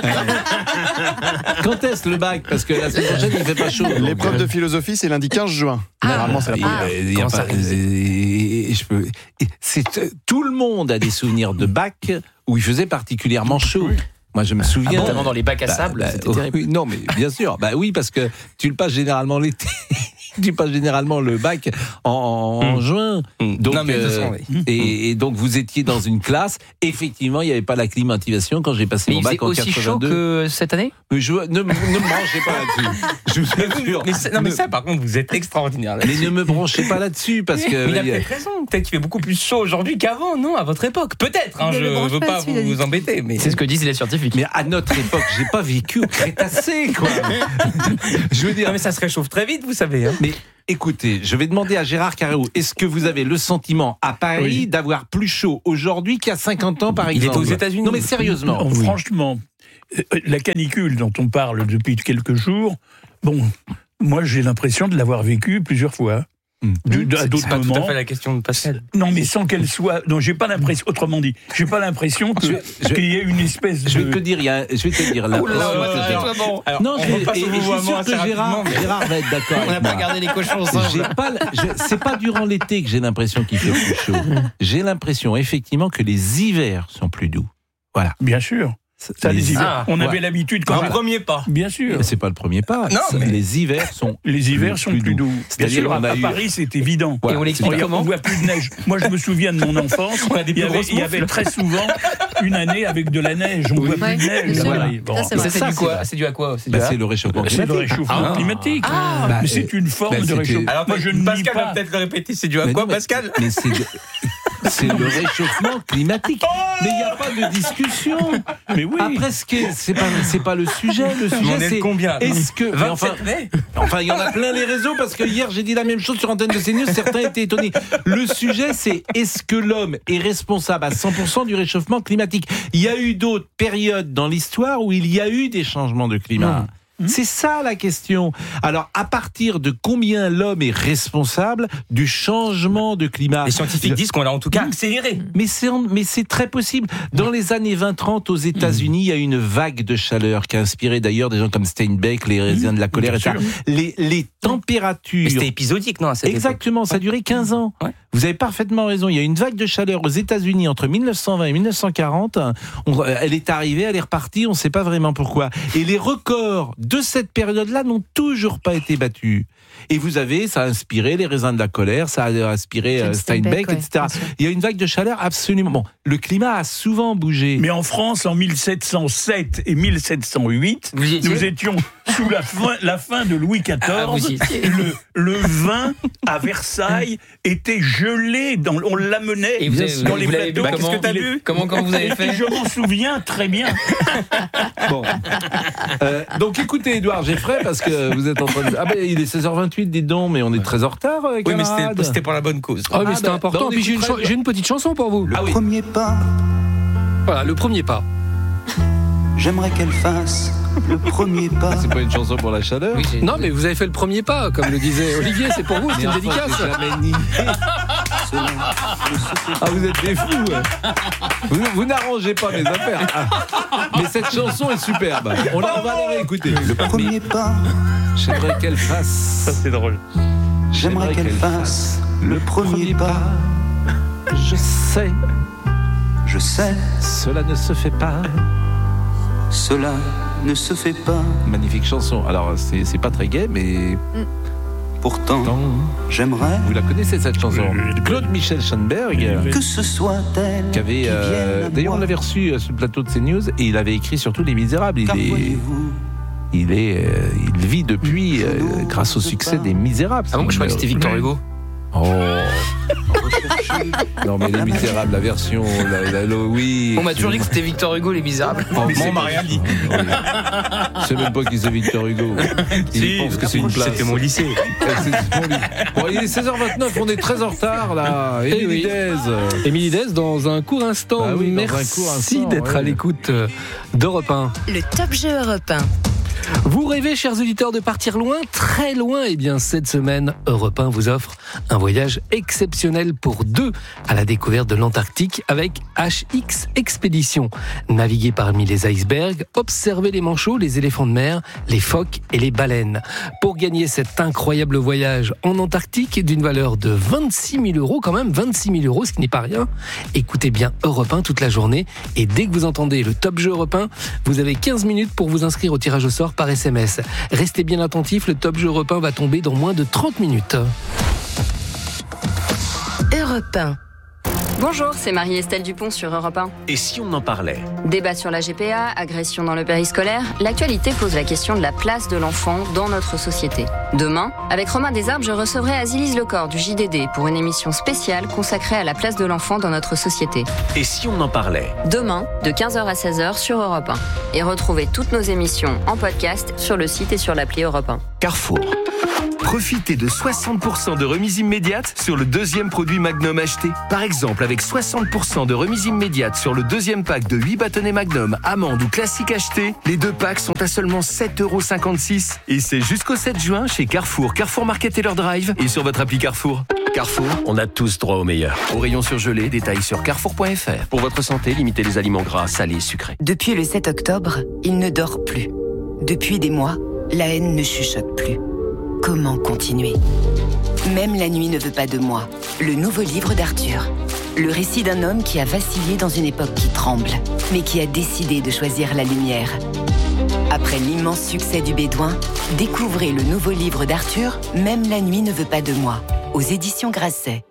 Speaker 1: Quand est-ce le bac? Parce que la semaine prochaine, il fait pas chaud.
Speaker 10: L'épreuve de philosophie, c'est lundi quinze juin.
Speaker 1: Ah.
Speaker 10: Normalement, c'est la première.
Speaker 1: Ah. Il y a pas, je peux, c'est, tout le monde a des souvenirs de bac où il faisait particulièrement chaud. Oui. Moi, je me souviens.
Speaker 2: Ah bon, notamment dans les bacs à sable, bah,
Speaker 1: bah,
Speaker 2: c'était
Speaker 1: oh,
Speaker 2: terrible.
Speaker 1: Oui, non, mais bien sûr. Bah oui, parce que tu le passes généralement l'été. tu passes généralement le bac en, en mmh. juin.
Speaker 6: Mmh.
Speaker 1: Donc,
Speaker 6: non, mais
Speaker 1: euh,
Speaker 6: façon, oui.
Speaker 1: et, et donc vous étiez dans une classe. Effectivement, il n'y avait pas la climatisation quand j'ai passé
Speaker 2: mais
Speaker 1: mon bac en
Speaker 2: quatre-vingt-deux. Mais il faisait aussi chaud que cette année.
Speaker 1: Mais je, ne, ne me branchez pas là-dessus. Je vous assure.
Speaker 6: Mais, mais, non, mais ça, par contre, vous êtes extraordinaire.
Speaker 1: Mais ne me branchez pas là-dessus parce que.
Speaker 6: Mais il a peut-être raison. Peut-être qu'il fait beaucoup plus chaud aujourd'hui qu'avant, non, à votre époque. Peut-être. Hein, je ne veux pas vous, vous embêter, mais
Speaker 2: c'est ce que disent les scientifiques.
Speaker 1: Mais à notre époque, j'ai pas vécu au Crétacé, quoi.
Speaker 6: Je veux dire, non, mais ça se réchauffe très vite, vous savez. Hein.
Speaker 1: Mais écoutez, je vais demander à Gérard Carreau, est-ce que vous avez le sentiment à Paris oui. d'avoir plus chaud aujourd'hui qu'il y a cinquante ans, par exemple?
Speaker 6: Il est aux États-Unis.
Speaker 1: Non, mais sérieusement.
Speaker 5: Non, oui. Franchement, la canicule dont on parle depuis quelques jours, bon, moi j'ai l'impression de l'avoir vécu plusieurs fois. Du,
Speaker 6: c'est,
Speaker 5: à d'autres
Speaker 6: c'est pas
Speaker 5: moments.
Speaker 6: tout à fait la question de Pascal.
Speaker 5: Non, mais sans qu'elle soit. Non, j'ai pas l'impression. Autrement dit, j'ai pas l'impression que, je, je, qu'il y ait une espèce de.
Speaker 1: Je vais te dire, il y a, je vais te dire là.
Speaker 6: Oh là, là, là, là, bon. Alors,
Speaker 1: non, je, et, et je suis sûr que Gérard, Gérard va être d'accord.
Speaker 2: On n'a pas gardé les cochons ensemble.
Speaker 1: J'ai pas, je, c'est pas durant l'été que j'ai l'impression qu'il fait plus chaud. J'ai l'impression effectivement que les hivers sont plus doux. Voilà.
Speaker 5: Bien sûr. Ça, les hivers. Ah, on
Speaker 6: ouais.
Speaker 5: avait l'habitude quand
Speaker 6: un premier pas.
Speaker 5: Bien sûr.
Speaker 1: Mais c'est pas le premier pas.
Speaker 6: Non,
Speaker 1: ça,
Speaker 6: mais...
Speaker 1: Les hivers sont
Speaker 5: les hivers sont plus, plus doux. doux. C'est-à-dire sûr, à, à eu... Paris, c'est évident.
Speaker 2: Voilà. Et on l'explique comment ?
Speaker 5: On voit plus de neige. Moi, je me souviens de mon enfance.
Speaker 6: On a des
Speaker 5: il, y avait, il y avait très souvent une année avec de la neige. On oui. voit
Speaker 17: ouais,
Speaker 5: plus de neige.
Speaker 17: Voilà.
Speaker 2: Bon. Ça, c'est, c'est, du quoi c'est dû à quoi C'est,
Speaker 1: bah, à... c'est le réchauffement climatique.
Speaker 5: C'est le réchauffement ah. climatique. Ah. Bah, mais c'est une forme bah, de réchauffement.
Speaker 6: Alors, moi, je ne Pascal va peut-être le répéter. C'est dû à quoi, Pascal ?
Speaker 1: Mais c'est c'est le réchauffement climatique. Mais il n'y a pas de discussion.
Speaker 5: Mais oui.
Speaker 1: Après, ce qui est, c'est pas, c'est pas le sujet. Le sujet, c'est
Speaker 6: combien
Speaker 1: est-ce que
Speaker 6: vingt-sept
Speaker 1: enfin,
Speaker 6: mai
Speaker 1: enfin, il y en a plein les réseaux parce que hier j'ai dit la même chose sur antenne de CNews. Certains étaient étonnés. Le sujet, c'est est-ce que l'homme est responsable à cent pour cent du réchauffement climatique ? Il y a eu d'autres périodes dans l'histoire où il y a eu des changements de climat. Mmh. C'est ça la question. Alors, à partir de combien l'homme est responsable du changement de climat ?
Speaker 6: Les scientifiques Le... disent qu'on l'a en tout cas accéléré.
Speaker 1: Mais c'est, en... mais c'est très possible. Dans les années vingt trente, aux États-Unis, il y a eu une vague de chaleur qui a inspiré d'ailleurs des gens comme Steinbeck, les raisins de la colère, et cetera. Les, les températures.
Speaker 6: Mais c'était épisodique, non à cette
Speaker 1: Exactement,
Speaker 6: époque.
Speaker 1: Ça a duré quinze ans.
Speaker 6: Ouais.
Speaker 1: Vous avez parfaitement raison. Il y a eu une vague de chaleur aux États-Unis entre mille neuf cent vingt et mille neuf cent quarante. On... Elle est arrivée, elle est repartie, on ne sait pas vraiment pourquoi. Et les records de cette période-là n'ont toujours pas été battus. Et vous avez, ça a inspiré les raisins de la colère, ça a inspiré euh, Steinbeck, ouais, et cetera. Il y a une vague de chaleur absolument... Bon, le climat a souvent bougé.
Speaker 5: Mais en France, en mille sept cent sept et mille sept cent huit, nous étions sous la fin, la fin de Louis quatorze. Ah, le, le vin à Versailles était gelé, dans, on l'amenait
Speaker 2: et vous avez,
Speaker 5: dans
Speaker 2: vous
Speaker 5: les plateaux.
Speaker 2: Bah, qu'est-ce que t'as bu ? Comment, comment vous avez fait ?
Speaker 5: Je m'en souviens très bien.
Speaker 1: Bon. Euh, donc écoutez, Édouard Geffray, parce que vous êtes en train de... Ah ben, il est seize heures vingt-huit, dites donc, mais on est très en retard, camarades.
Speaker 6: Oui, mais c'était, c'était pour la bonne cause.
Speaker 7: Ah, mais ah, c'était bah, important. Bah, Puis j'ai une, cha- j'ai une petite chanson pour vous.
Speaker 19: Le
Speaker 1: ah, oui.
Speaker 19: premier pas.
Speaker 7: Voilà, le premier pas.
Speaker 19: J'aimerais qu'elle fasse le premier pas.
Speaker 1: Ah, c'est pas une chanson pour la chaleur ?
Speaker 7: Oui, non, mais vous avez fait le premier pas, comme le disait Olivier, c'est pour vous, c'est une enfin, dédicace.
Speaker 1: Ah, vous êtes des fous. Vous, vous n'arrangez pas mes affaires. Ah. Mais cette chanson est superbe. On, la, on va la réécouter.
Speaker 19: Le premier pas.
Speaker 1: J'aimerais qu'elle fasse.
Speaker 6: Ça, c'est drôle.
Speaker 19: J'aimerais, J'aimerais qu'elle, qu'elle fasse le premier, premier pas.
Speaker 1: pas. Je sais.
Speaker 19: Je sais.
Speaker 1: Cela ne se fait pas.
Speaker 19: Cela ne se fait pas.
Speaker 1: Magnifique chanson. Alors, c'est, c'est pas très gai, mais... Mm.
Speaker 19: Pourtant, Tant... j'aimerais...
Speaker 1: Vous la connaissez, cette chanson ? Claude Michel Schoenberg.
Speaker 19: Que ce soit elle
Speaker 1: qui avait, euh, d'ailleurs, on l'avait reçu sur le plateau de CNews, et il avait écrit surtout Les Misérables. Il est... Il, est, euh, il vit depuis, euh, grâce au succès des Misérables.
Speaker 2: Ah bon, je crois que c'était Victor Hugo.
Speaker 1: Oh non mais Les Misérables, la version, la, la, la, oui.
Speaker 2: On m'a toujours dit que c'était Victor Hugo, Les Misérables.
Speaker 1: Oh, mais on m'a rien dit. C'est même pas qui c'est Victor Hugo. Il si, pense que c'est une place.
Speaker 6: C'était mon lycée.
Speaker 1: Bon, il est seize heures vingt-neuf, on est très en retard là. Émilie Dez.
Speaker 7: Émilie Dez dans un court instant. Bah oui, Merci un court instant, d'être ouais. à l'écoute d'Europe un.
Speaker 9: Le Top Jeu Europe un.
Speaker 7: Vous rêvez, chers auditeurs, de partir loin, très loin ? Eh bien, cette semaine, Europe un vous offre un voyage exceptionnel pour deux à la découverte de l'Antarctique avec H X Expédition. Naviguez parmi les icebergs, observez les manchots, les éléphants de mer, les phoques et les baleines. Pour gagner cet incroyable voyage en Antarctique d'une valeur de vingt-six mille euros, quand même, vingt-six mille euros, ce qui n'est pas rien, écoutez bien Europe un toute la journée et dès que vous entendez le Top Jeu Europe un, vous avez quinze minutes pour vous inscrire au tirage au sort par par S M S. Restez bien attentifs, le Top Jeu Europe un va tomber dans moins de trente minutes.
Speaker 20: Europe un. Bonjour, c'est Marie-Estelle Dupont sur Europe un.
Speaker 16: Et si on en parlait ?
Speaker 20: Débat sur la G P A, agression dans le périscolaire, l'actualité pose la question de la place de l'enfant dans notre société. Demain, avec Romain Desarbes, je recevrai Azilise Lecor du J D D pour une émission spéciale consacrée à la place de l'enfant dans notre société.
Speaker 16: Et si on en parlait ?
Speaker 20: Demain, de quinze heures à seize heures sur Europe un. Et retrouvez toutes nos émissions en podcast sur le site et sur l'appli Europe un.
Speaker 3: Carrefour. Profitez de soixante pour cent de remise immédiate sur le deuxième produit Magnum acheté. Par exemple, avec soixante pour cent de remise immédiate sur le deuxième pack de huit bâtonnets Magnum, amande ou classique acheté, les deux packs sont à seulement sept euros cinquante-six. Et c'est jusqu'au sept juin chez Carrefour, Carrefour Market et leur drive et sur votre appli Carrefour. Carrefour, on a tous droit au meilleur. Au rayon surgelé, détails sur carrefour point f r. Pour votre santé, limitez les aliments gras, salés, sucrés.
Speaker 12: Depuis le sept octobre, il ne dort plus. Depuis des mois, la haine ne chuchote plus. Comment continuer ? Même la nuit ne veut pas de moi. Le nouveau livre d'Arthur. Le récit d'un homme qui a vacillé dans une époque qui tremble, mais qui a décidé de choisir la lumière. Après l'immense succès du Bédouin, découvrez le nouveau livre d'Arthur, Même la nuit ne veut pas de moi, aux éditions Grasset.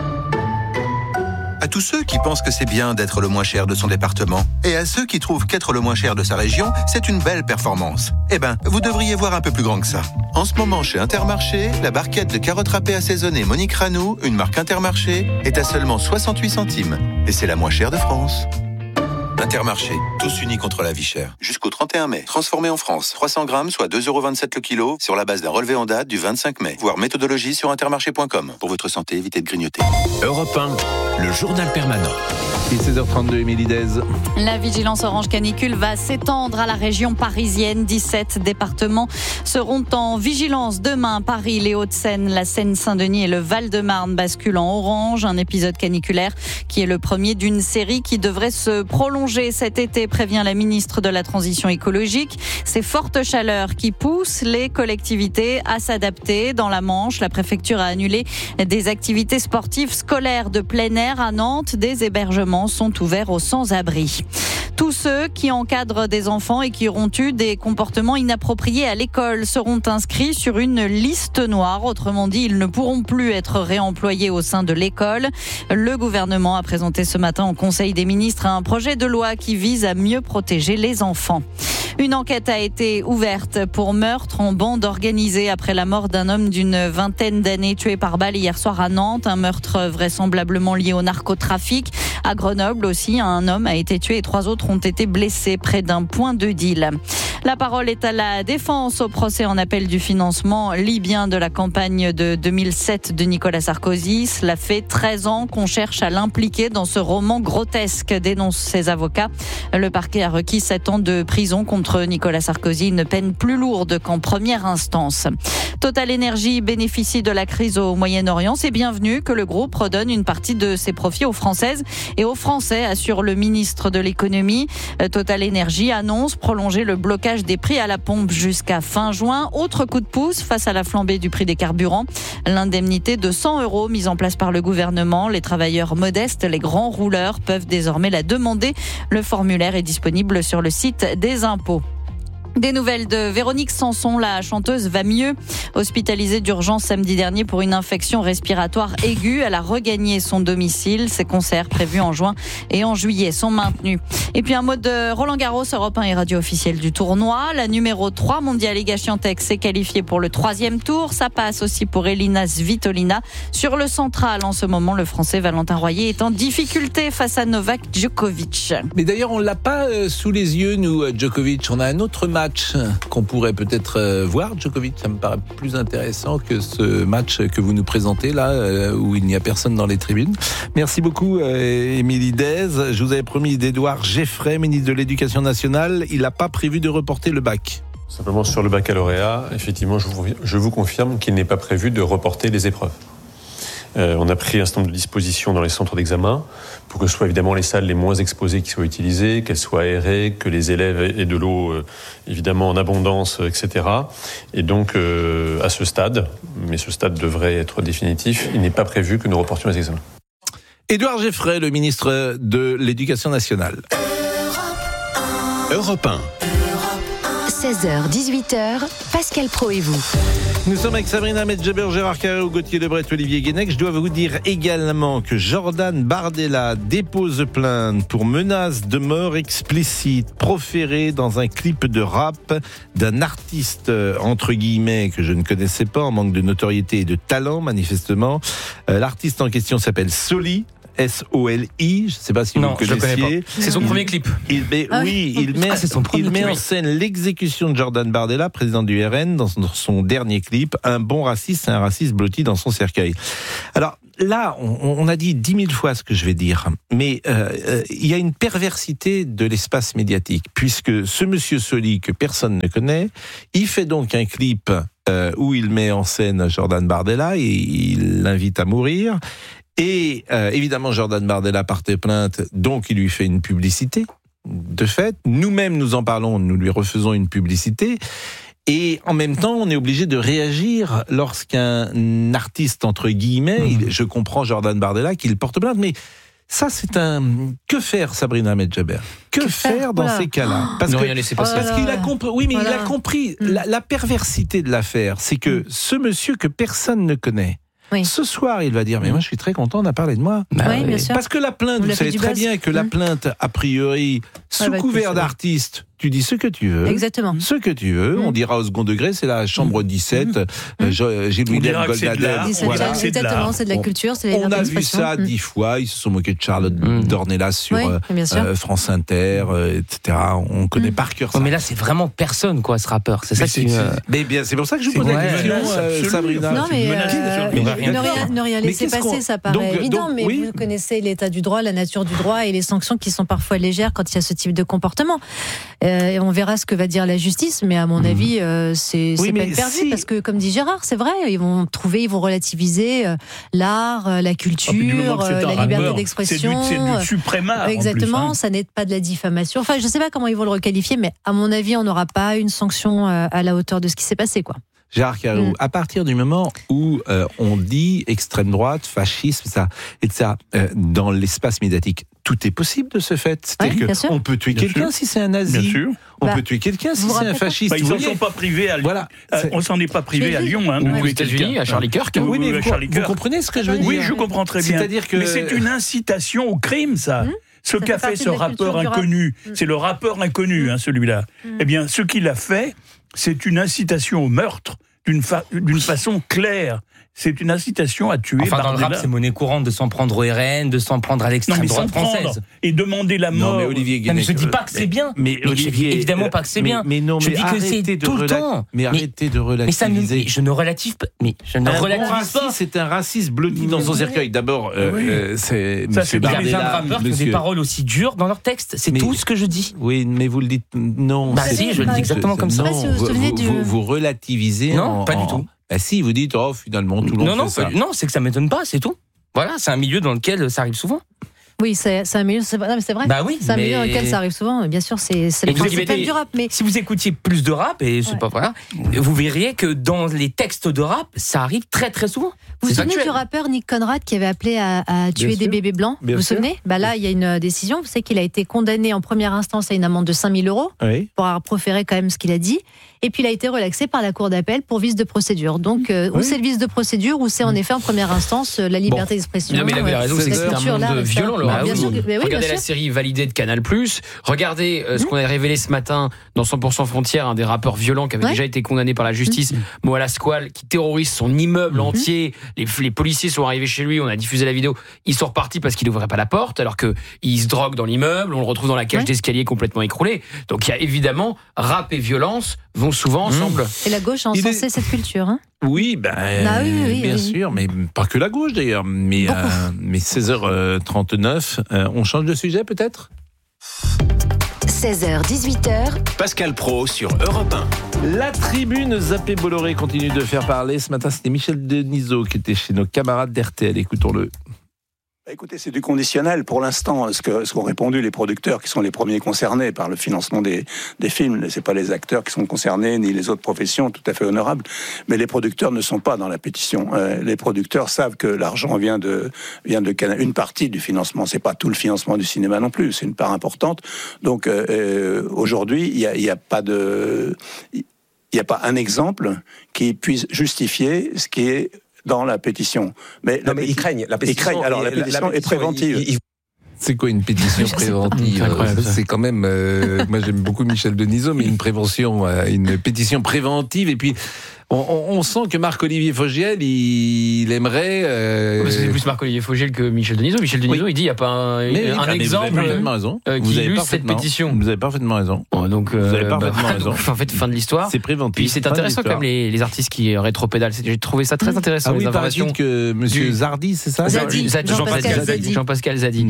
Speaker 21: À tous ceux qui pensent que c'est bien d'être le moins cher de son département, et à ceux qui trouvent qu'être le moins cher de sa région, c'est une belle performance. Eh ben, vous devriez voir un peu plus grand que ça. En ce moment, chez Intermarché, la barquette de carottes râpées assaisonnées Monique Ranou, une marque Intermarché, est à seulement soixante-huit centimes. Et c'est la moins chère de France. Intermarché, tous unis contre la vie chère. Jusqu'au trente et un mai. Transformé en France, trois cents grammes, soit deux euros vingt-sept le kilo, sur la base d'un relevé en date du vingt-cinq mai. Voir méthodologie sur intermarché point com. Pour votre santé, évitez de grignoter.
Speaker 16: Europe un, le journal permanent.
Speaker 1: Et seize heures trente-deux, Émilie Dez.
Speaker 22: La vigilance orange canicule va s'étendre à la région parisienne. dix-sept départements seront en vigilance demain. Paris, les Hauts-de-Seine, la Seine-Saint-Denis et le Val-de-Marne basculent en orange. Un épisode caniculaire qui est le premier d'une série qui devrait se prolonger cet été, prévient la ministre de la Transition écologique. Ces fortes chaleurs qui poussent les collectivités à s'adapter. Dans la Manche, la préfecture a annulé des activités sportives scolaires de plein air à Nantes. Des hébergements sont ouverts aux sans-abri. Tous ceux qui encadrent des enfants et qui auront eu des comportements inappropriés à l'école seront inscrits sur une liste noire. Autrement dit, ils ne pourront plus être réemployés au sein de l'école. Le gouvernement a présenté ce matin au Conseil des ministres un projet de loi qui vise à mieux protéger les enfants. Une enquête a été ouverte pour meurtre en bande organisée après la mort d'un homme d'une vingtaine d'années tué par balle hier soir à Nantes. Un meurtre vraisemblablement lié au narcotrafic. À Grenoble aussi, un homme a été tué et trois autres ont été blessés près d'un point de deal. La parole est à la défense au procès en appel du financement libyen de la campagne de deux mille sept de Nicolas Sarkozy. Cela fait treize ans qu'on cherche à l'impliquer dans ce roman grotesque, dénoncent ses avocats. Le parquet a requis sept ans de prison contre Nicolas Sarkozy, une peine plus lourde qu'en première instance. Total Energy bénéficie de la crise au Moyen-Orient. C'est bienvenu que le groupe redonne une partie de ses profits aux Françaises et aux Français, assure le ministre de l'économie. Total Energy annonce prolonger le blocage des prix à la pompe jusqu'à fin juin. Autre coup de pouce face à la flambée du prix des carburants. L'indemnité de cent euros mise en place par le gouvernement. Les travailleurs modestes, les grands rouleurs peuvent désormais la demander. Le formulaire est disponible sur le site des impôts. Des nouvelles de Véronique Sanson, la chanteuse va mieux. Hospitalisée d'urgence samedi dernier pour une infection respiratoire aiguë, elle a regagné son domicile. Ses concerts prévus en juin et en juillet sont maintenus. Et puis un mot de Roland Garros, Europe un et radio officielle du tournoi. La numéro trois mondiale Iga Świątek s'est qualifiée pour le troisième tour. Ça passe aussi pour Elina Svitolina. Sur le central, en ce moment, le Français Valentin Royer est en difficulté face à Novak Djokovic.
Speaker 1: Mais d'ailleurs, on l'a pas euh, sous les yeux, nous, Djokovic. On a un autre match qu'on pourrait peut-être euh, voir. Djokovic, ça me paraît plus intéressant que ce match que vous nous présentez là, euh, où il n'y a personne dans les tribunes. Merci beaucoup, euh, Émilie Dez. Je vous avais promis d'Édouard Geffray, ministre de l'Éducation nationale. Il n'a pas prévu de reporter le bac.
Speaker 23: Simplement sur le baccalauréat, effectivement, je vous, je vous confirme qu'il n'est pas prévu de reporter les épreuves. Euh, on a pris un certain nombre de dispositions dans les centres d'examen pour que ce soit évidemment les salles les moins exposées qui soient utilisées, qu'elles soient aérées, que les élèves aient de l'eau euh, évidemment en abondance, et cetera. Et donc euh, à ce stade, mais ce stade devrait être définitif, il n'est pas prévu que nous reportions les examens.
Speaker 1: Édouard Geffray, le ministre de l'Éducation nationale.
Speaker 16: Europe un.
Speaker 9: seize heures dix-huit heures, Pascal Praud et vous.
Speaker 1: Nous sommes avec Sabrina Medjeber, Gérard Carré, Gauthier Lebret, Olivier Guénec. Je dois vous dire également que Jordan Bardella dépose plainte pour menace de mort explicite proférée dans un clip de rap d'un artiste, entre guillemets, que je ne connaissais pas, en manque de notoriété et de talent, manifestement. Euh, l'artiste en question s'appelle Soli. S O L I, je ne sais pas si
Speaker 6: non,
Speaker 1: vous le connaissiez.
Speaker 6: Je connais pas. C'est son
Speaker 1: il,
Speaker 6: premier clip.
Speaker 1: Il met, ah, oui, il met,
Speaker 6: ah, c'est son premier
Speaker 1: il met
Speaker 6: clip.
Speaker 1: en scène l'exécution de Jordan Bardella, président du R N, dans son, dans son dernier clip. Un bon raciste, c'est un raciste blotti dans son cercueil. Alors là, on, on a dit dix mille fois ce que je vais dire, mais euh, euh, il y a une perversité de l'espace médiatique, puisque ce monsieur Soli, que personne ne connaît, il fait donc un clip euh, où il met en scène Jordan Bardella et il l'invite à mourir. Et euh, évidemment, Jordan Bardella portait plainte, donc il lui fait une publicité. De fait, nous-mêmes nous en parlons, nous lui refaisons une publicité. Et en même temps, on est obligé de réagir lorsqu'un artiste, entre guillemets, mmh. il, je comprends Jordan Bardella, qu'il porte plainte, mais ça c'est un... Que faire, Sabrina Medjeber ? Que, que faire, faire dans voilà. ces cas-là ? Parce,
Speaker 2: ne
Speaker 1: que,
Speaker 2: rien laisser passer.
Speaker 1: parce qu'il a compris, oui, mais voilà. il a compris mmh. la, la perversité de l'affaire, c'est que mmh. ce monsieur que personne ne connaît, oui. ce soir, il va dire, mais moi je suis très content, on a parlé de moi.
Speaker 17: Bah, oui, bien sûr.
Speaker 1: Parce que la plainte,
Speaker 17: vous,
Speaker 1: vous savez très
Speaker 17: base.
Speaker 1: bien que mmh. la plainte, a priori, sous ouais, couvert d'artiste, tu dis ce que tu veux.
Speaker 17: Exactement.
Speaker 1: Ce que tu veux. Mmh. On dira au second degré, c'est la chambre dix-sept. Mmh. Euh, Gilles-William Goldadel.
Speaker 17: Voilà. C'est exactement, c'est de la culture, c'est
Speaker 1: on a vu ça mmh. dix fois. Ils se sont moqués de Charlotte mmh. Dornelas sur oui, euh, France Inter, euh, et cetera. On connaît mmh. par cœur ça.
Speaker 6: Ouais, mais là, c'est vraiment personne, quoi, ce rappeur. C'est ça qui.
Speaker 1: Mais bien, c'est pour ça que je vous pose la question, Sabrina.
Speaker 17: Non, mais ne rien laisser passer, ça paraît évident. Mais vous connaissez l'état du droit, la nature du droit et les sanctions qui sont parfois légères quand il y a ce type de comportement. Euh, on verra ce que va dire la justice, mais à mon mmh. avis, euh, c'est, oui, c'est pas perdu si... parce que, comme dit Gérard, c'est vrai, ils vont trouver, ils vont relativiser euh, l'art, euh, la culture, oh, euh, la liberté rappeur, d'expression.
Speaker 5: C'est du, c'est du suprême art.
Speaker 17: Exactement,
Speaker 5: en plus, hein.
Speaker 17: ça n'aide pas de la diffamation. Enfin, je sais pas comment ils vont le requalifier, mais à mon avis, on n'aura pas une sanction euh, à la hauteur de ce qui s'est passé, quoi.
Speaker 1: Gérard Carreau, mmh. à partir du moment où euh, on dit extrême droite, fascisme, ça, et ça, euh, dans l'espace médiatique, tout est possible de ce fait. C'est-à-dire
Speaker 17: oui,
Speaker 1: qu'on peut tuer bien quelqu'un sûr. Si c'est un nazi.
Speaker 5: Bien sûr.
Speaker 1: On
Speaker 17: bah,
Speaker 1: peut tuer quelqu'un si c'est un fasciste.
Speaker 5: Bah, ils ne s'en sont pas privés à Lyon. Voilà, euh, on s'en est pas privé à Lyon. Hein,
Speaker 2: ou aux États-Unis, à Charlie Kirk.
Speaker 1: Oui, mais vous, vous comprenez ce que je veux dire ?
Speaker 5: Oui, je comprends très bien.
Speaker 1: C'est-à-dire que...
Speaker 5: Mais c'est une incitation au crime, ça. Mmh. Ce ça qu'a fait, fait ce rappeur inconnu, mmh. c'est le rappeur inconnu, hein, celui-là. Mmh. Eh bien, ce qu'il a fait, c'est une incitation au meurtre. D'une, fa- d'une façon claire. C'est une incitation à tuer.
Speaker 6: Enfin,
Speaker 5: Bardella.
Speaker 6: Dans le rap, c'est monnaie courante de s'en prendre au R N, de s'en prendre à l'extrême droite française.
Speaker 5: Et demander la mort.
Speaker 1: Non, mais Olivier Guénec,
Speaker 6: non, mais je dis pas que c'est bien.
Speaker 1: Mais, mais Olivier,
Speaker 6: je dis évidemment pas que c'est
Speaker 1: mais,
Speaker 6: bien.
Speaker 1: Mais non,
Speaker 6: je
Speaker 1: mais
Speaker 6: dis que c'est tout
Speaker 1: rela-
Speaker 6: le temps.
Speaker 1: Mais arrêtez de relativiser.
Speaker 6: Mais ça ne, je ne relative pas. Mais je ne
Speaker 1: un
Speaker 6: relativise
Speaker 1: bon raciste,
Speaker 6: pas.
Speaker 1: C'est un raciste blotti dans son cercueil. D'abord, euh, oui. euh, c'est
Speaker 6: ça,
Speaker 1: Monsieur
Speaker 6: Bardella. Il y a plein de rappeurs qui ont des paroles aussi dures dans leurs textes. C'est tout ce que je dis.
Speaker 1: Oui, mais vous le dites non.
Speaker 6: Bah si, je le dis exactement comme ça.
Speaker 1: Vous relativisez.
Speaker 6: Non, pas du tout.
Speaker 1: Ah si, vous dites, oh, finalement, tout le monde
Speaker 6: non, non,
Speaker 1: fait ça.
Speaker 6: Non, c'est que ça m'étonne pas, c'est tout. Voilà, c'est un milieu dans lequel ça arrive souvent.
Speaker 17: Oui, c'est, c'est un milieu, c'est, non, mais c'est vrai.
Speaker 6: Bah oui,
Speaker 17: c'est un
Speaker 6: mais...
Speaker 17: milieu dans lequel ça arrive souvent. Bien sûr, c'est, c'est le principe du rap. Mais
Speaker 6: si vous écoutiez plus de rap, et c'est ouais. pas voilà, vous verriez que dans les textes de rap, ça arrive très très souvent.
Speaker 17: Vous vous souvenez du rappeur Nick Conrad qui avait appelé à, à tuer Bien des sûr. bébés blancs Bien Vous vous souvenez Bah là, il y a une décision. Vous savez qu'il a été condamné en première instance à une amende de cinq mille euros oui. pour avoir proféré quand même ce qu'il a dit. Et puis il a été relaxé par la cour d'appel pour vice de procédure. Donc euh, oui. ou c'est le vice de procédure, ou c'est en effet en première instance la liberté bon. d'expression.
Speaker 2: Non mais il avait raison, c'est, c'est un monde violent. Bah,
Speaker 17: bien sûr,
Speaker 2: oui, regardez la série validée de Canal+. Regardez euh, ce mmh. qu'on a révélé ce matin dans cent pour cent Frontières, un des rappeurs violents qui avait ouais. déjà été condamné par la justice, mmh. Moala Squal, qui terrorise son immeuble mmh. entier. Les, les policiers sont arrivés chez lui, on a diffusé la vidéo. Ils sont repartis parce qu'il n'ouvrait pas la porte, alors que il se drogue dans l'immeuble. On le retrouve dans la cage ouais. d'escalier complètement écroulée. Donc il y a évidemment rap et violence vont souvent ensemble.
Speaker 17: Et la gauche a encensé est... cette culture, hein.
Speaker 1: Oui, ben, ah oui, oui, bien oui. sûr, mais pas que la gauche d'ailleurs. Mais, euh, mais seize heures trente-neuf, euh, on change de sujet peut-être ?
Speaker 9: seize heures dix-huit heures.
Speaker 16: Pascal Praud sur Europe un.
Speaker 1: La tribune Zappé Bolloré continue de faire parler. Ce matin, c'était Michel Denisot qui était chez nos camarades d'R T L. Écoutons-le.
Speaker 8: Écoutez, c'est du conditionnel pour l'instant. Ce, que, ce qu'ont répondu les producteurs, qui sont les premiers concernés par le financement des, des films, c'est pas les acteurs qui sont concernés, ni les autres professions, tout à fait honorables, mais les producteurs ne sont pas dans la pétition. Euh, les producteurs savent que l'argent vient de, vient de une partie du financement. C'est pas tout le financement du cinéma non plus, c'est une part importante. Donc euh, aujourd'hui, il y a, il y a pas de, il y a pas un exemple qui puisse justifier ce qui est dans la pétition. Mais,
Speaker 11: non, mais ils craignent. La pétition,
Speaker 8: ils craignent. Alors, la pétition, la, la pétition est préventive. Il, il...
Speaker 1: C'est quoi une pétition préventive? C'est quand même... Euh, moi, j'aime beaucoup Michel Denisot, mais une prévention, euh, une pétition préventive, et puis... On, on, on sent que Marc-Olivier Fogiel, il, il aimerait... Euh...
Speaker 2: C'est plus Marc-Olivier Fogiel que Michel Denisot. Michel Denisot, oui. il dit il n'y a pas un, mais, un
Speaker 1: mais
Speaker 2: exemple
Speaker 1: vous avez parfaitement raison.
Speaker 2: Euh, qui illustre cette pétition.
Speaker 1: Vous avez parfaitement raison.
Speaker 2: Bon, donc,
Speaker 1: vous avez
Speaker 2: euh,
Speaker 1: parfaitement
Speaker 2: bah,
Speaker 1: raison.
Speaker 2: Donc, en fait, fin de l'histoire.
Speaker 1: C'est préventif.
Speaker 2: Puis c'est intéressant quand même les, les artistes qui rétropédament. J'ai trouvé ça très intéressant.
Speaker 1: Ah oui,
Speaker 2: les informations
Speaker 1: que Monsieur du... Zardy, c'est ça?
Speaker 2: Zadi, Zadi, Jean-Pascal Zadi. Jean-Pascal Zadi.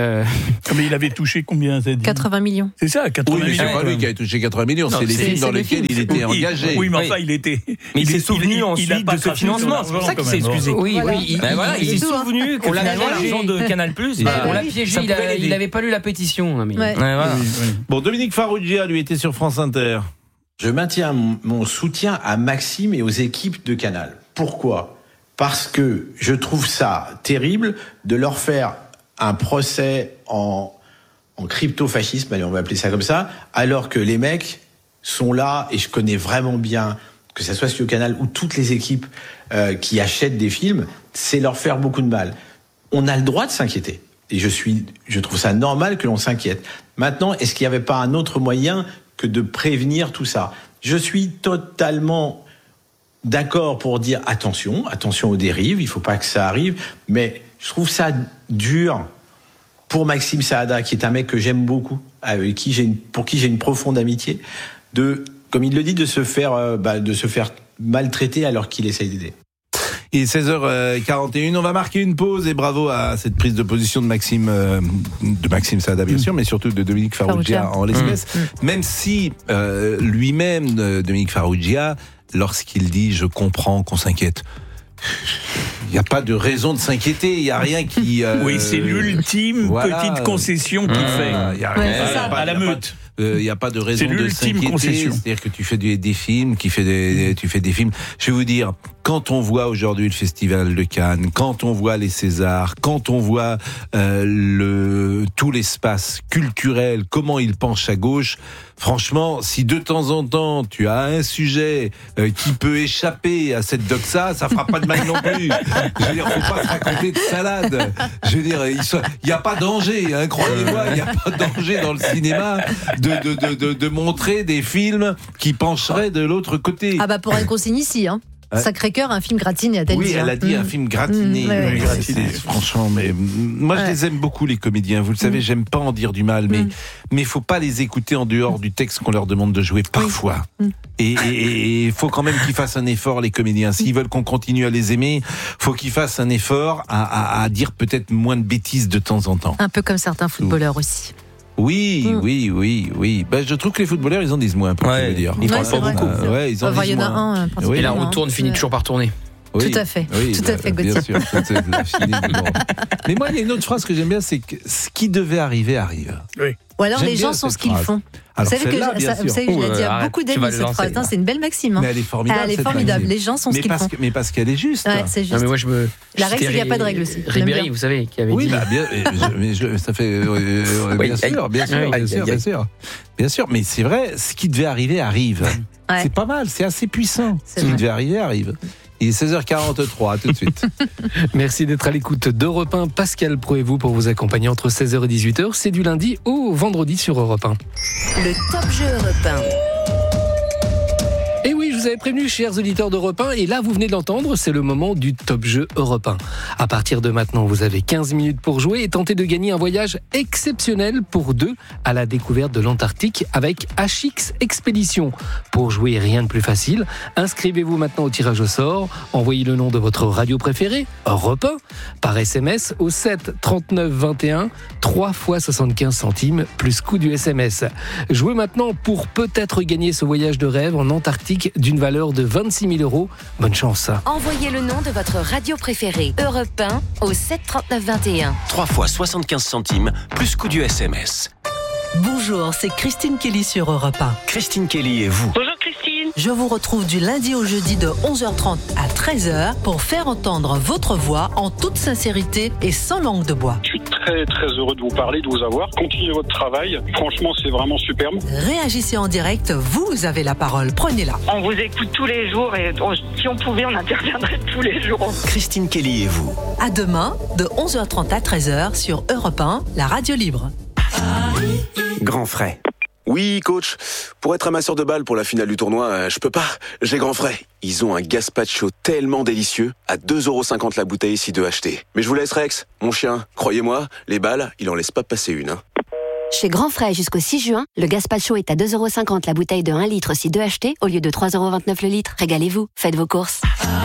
Speaker 5: Mais il avait touché combien, Zadi?
Speaker 17: quatre-vingts millions.
Speaker 5: C'est ça, quatre-vingts millions.
Speaker 1: Oui, mais c'est pas lui qui a touché quatre-vingts millions. C'est les films dans lesquels il était engagé.
Speaker 5: Oui, mais enfin, il était.
Speaker 6: Mais il s'est souvenu ensuite de ce financement. C'est pour ça qu'il s'est excusé.
Speaker 2: Oui, oui.
Speaker 6: Il, ben voilà, il s'est souvenu qu'on l'avait l'argent de Canal+.
Speaker 2: On l'a piégé, il n'avait pas lu la pétition. Mais...
Speaker 1: Ouais. Ouais, voilà. oui, oui. Bon, Dominique Farrugia, lui, était sur France Inter.
Speaker 13: Je maintiens mon, mon soutien à Maxime et aux équipes de Canal. Pourquoi ? Parce que je trouve ça terrible de leur faire un procès en, en crypto-fascisme, allez, on va appeler ça comme ça, alors que les mecs sont là, et je connais vraiment bien... que ça soit sur le Canal ou toutes les équipes euh, qui achètent des films, c'est leur faire beaucoup de mal. On a le droit de s'inquiéter. Et je suis, je trouve ça normal que l'on s'inquiète. Maintenant, est-ce qu'il n'y avait pas un autre moyen que de prévenir tout ça ? Je suis totalement d'accord pour dire attention, attention aux dérives, il ne faut pas que ça arrive, mais je trouve ça dur pour Maxime Saada, qui est un mec que j'aime beaucoup, avec qui j'ai une, pour qui j'ai une profonde amitié, de... comme il le dit, de se faire, euh, bah, de se faire maltraiter alors qu'il essaye d'aider.
Speaker 1: Et seize heures quarante et une, on va marquer une pause, et bravo à cette prise de position de Maxime, euh, de Maxime Saada bien mmh. sûr, mais surtout de Dominique Farrugia en l'espèce. Mmh. Même si euh, lui-même, Dominique Farrugia, lorsqu'il dit « je comprends qu'on s'inquiète », il n'y a pas de raison de s'inquiéter, il n'y a rien qui... Euh,
Speaker 5: oui, c'est l'ultime voilà. petite concession qu'il mmh. fait.
Speaker 1: Il n'y a rien
Speaker 5: ouais, ça, à la meute.
Speaker 1: Il euh, n'y a pas de raison de s'inquiéter. Concession. C'est-à-dire que tu fais des, des films, qui fait des, tu fais des films. Je vais vous dire, quand on voit aujourd'hui le Festival de Cannes, quand on voit les Césars, quand on voit euh, le tout l'espace culturel, comment il penche à gauche, franchement, si de temps en temps tu as un sujet euh, qui peut échapper à cette doxa, ça fera pas de mal non plus. Je veux dire, faut pas se raconter de salade. Je veux dire, il n'y a pas de danger, hein, croyez-moi, il n'y a pas de danger dans le cinéma de, de, de, de, de montrer des films qui pencheraient de l'autre côté.
Speaker 17: Ah bah pour un consigne ici, hein.
Speaker 1: Ouais.
Speaker 17: Sacré-Cœur, un film gratiné, a-t-elle
Speaker 1: oui,
Speaker 17: dit.
Speaker 1: Oui, elle a dit mmh. un film gratiné. Mmh, ouais, ouais, gratiné. Franchement, mais moi ouais. je les aime beaucoup les comédiens. Vous le savez, mmh. j'aime pas en dire du mal, mais mmh. mais faut pas les écouter en dehors du texte qu'on leur demande de jouer parfois. Mmh. Et il faut quand même qu'ils fassent un effort, les comédiens. S'ils veulent qu'on continue à les aimer, faut qu'ils fassent un effort à, à, à dire peut-être moins de bêtises de temps en temps.
Speaker 17: Un peu comme certains footballeurs Ouh. aussi.
Speaker 1: Oui, mmh. oui, oui, oui. Ben, je trouve que les footballeurs, ils en disent moins, pour
Speaker 2: ouais.
Speaker 1: dire.
Speaker 2: Ils
Speaker 1: ouais,
Speaker 2: parlent pas beaucoup.
Speaker 1: Euh, ouais, ils en
Speaker 17: enfin,
Speaker 1: disent
Speaker 17: il y en a
Speaker 1: moins.
Speaker 17: un. Oui.
Speaker 2: Et la roue tourne, finit ouais. toujours par tourner.
Speaker 1: Oui,
Speaker 17: tout à fait,
Speaker 1: oui,
Speaker 17: tout
Speaker 1: bah,
Speaker 17: à fait, Gauthier.
Speaker 1: Bien sûr. Mais moi, il y a une autre phrase que j'aime bien, c'est que ce qui devait arriver arrive.
Speaker 5: Oui.
Speaker 17: Ou alors j'aime les gens sont ce qu'ils font.
Speaker 1: Alors,
Speaker 17: vous savez que je, ça, vous savez que je l'ai dit à beaucoup d'amis cette phrase. C'est une belle maxime. Hein.
Speaker 1: Mais elle est formidable.
Speaker 17: Elle est formidable. Les gens sont
Speaker 1: mais
Speaker 17: ce qu'ils font.
Speaker 1: Que, mais parce qu'elle est juste.
Speaker 17: Ouais, c'est juste.
Speaker 2: Non, mais moi, je me...
Speaker 17: La règle, c'est qu'il n'y a pas de règle aussi.
Speaker 2: Ribéry, vous savez, qui avait
Speaker 1: oui,
Speaker 2: dit.
Speaker 1: Oui, bah, bien, mais je, ça fait euh, bien, oui, sûr, bien sûr, bien sûr, bien sûr, bien sûr. Mais c'est vrai, ce qui devait arriver arrive. Ouais. C'est pas mal, c'est assez puissant. Ce qui devait arriver arrive. Il est seize heures quarante-trois, à tout de suite.
Speaker 7: Merci d'être à l'écoute d'Europe un. Pascal Pro et vous pour vous accompagner entre seize heures et dix-huit heures. C'est du lundi au vendredi sur Europe un.
Speaker 9: Le Top Jeu Europe un.
Speaker 7: Et oui, je vous avais prévenu, chers auditeurs d'Europe un, et là, vous venez de l'entendre, c'est le moment du Top Jeu Europe un. À partir de maintenant, vous avez quinze minutes pour jouer et tenter de gagner un voyage exceptionnel pour deux à la découverte de l'Antarctique avec H X Expédition. Pour jouer, rien de plus facile. Inscrivez-vous maintenant au tirage au sort. Envoyez le nom de votre radio préférée, Europe un, par S M S au sept trente-neuf vingt et un, trois fois soixante-quinze centimes, plus coût du S M S. Jouez maintenant pour peut-être gagner ce voyage de rêve en Antarctique du d'une valeur de vingt-six mille euros. Bonne chance.
Speaker 11: Envoyez le nom de votre radio préférée, Europe un, au sept trente-neuf vingt et un.
Speaker 16: trois fois soixante-quinze centimes, plus coût du S M S.
Speaker 14: Bonjour, c'est Christine Kelly sur Europe un.
Speaker 16: Christine Kelly et vous.
Speaker 14: Bonjour Christine. Je vous retrouve du lundi au jeudi de onze heures trente à treize heures pour faire entendre votre voix en toute sincérité et sans langue de bois.
Speaker 15: Je suis très très heureux de vous parler, de vous avoir. Continuez votre travail. Franchement, c'est vraiment superbe.
Speaker 14: Réagissez en direct, vous avez la parole. Prenez-la.
Speaker 24: On vous écoute tous les jours et on, si on pouvait, on interviendrait tous les jours.
Speaker 16: Christine Kelly et vous.
Speaker 14: À demain, de onze heures trente à treize heures sur Europe un, la radio libre.
Speaker 16: Grand frais.
Speaker 25: Oui, coach. Pour être amasseur de balles pour la finale du tournoi, euh, je peux pas. J'ai grand frais. Ils ont un gazpacho tellement délicieux, à deux euros cinquante la bouteille si deux achetés. Mais je vous laisse, Rex. Mon chien, croyez-moi, les balles, il en laisse pas passer une. Hein.
Speaker 26: Chez Grand Frais jusqu'au six juin, le gazpacho est à deux euros cinquante la bouteille de un litre si deux achetés, au lieu de trois euros vingt-neuf le litre. Régalez-vous, faites vos courses.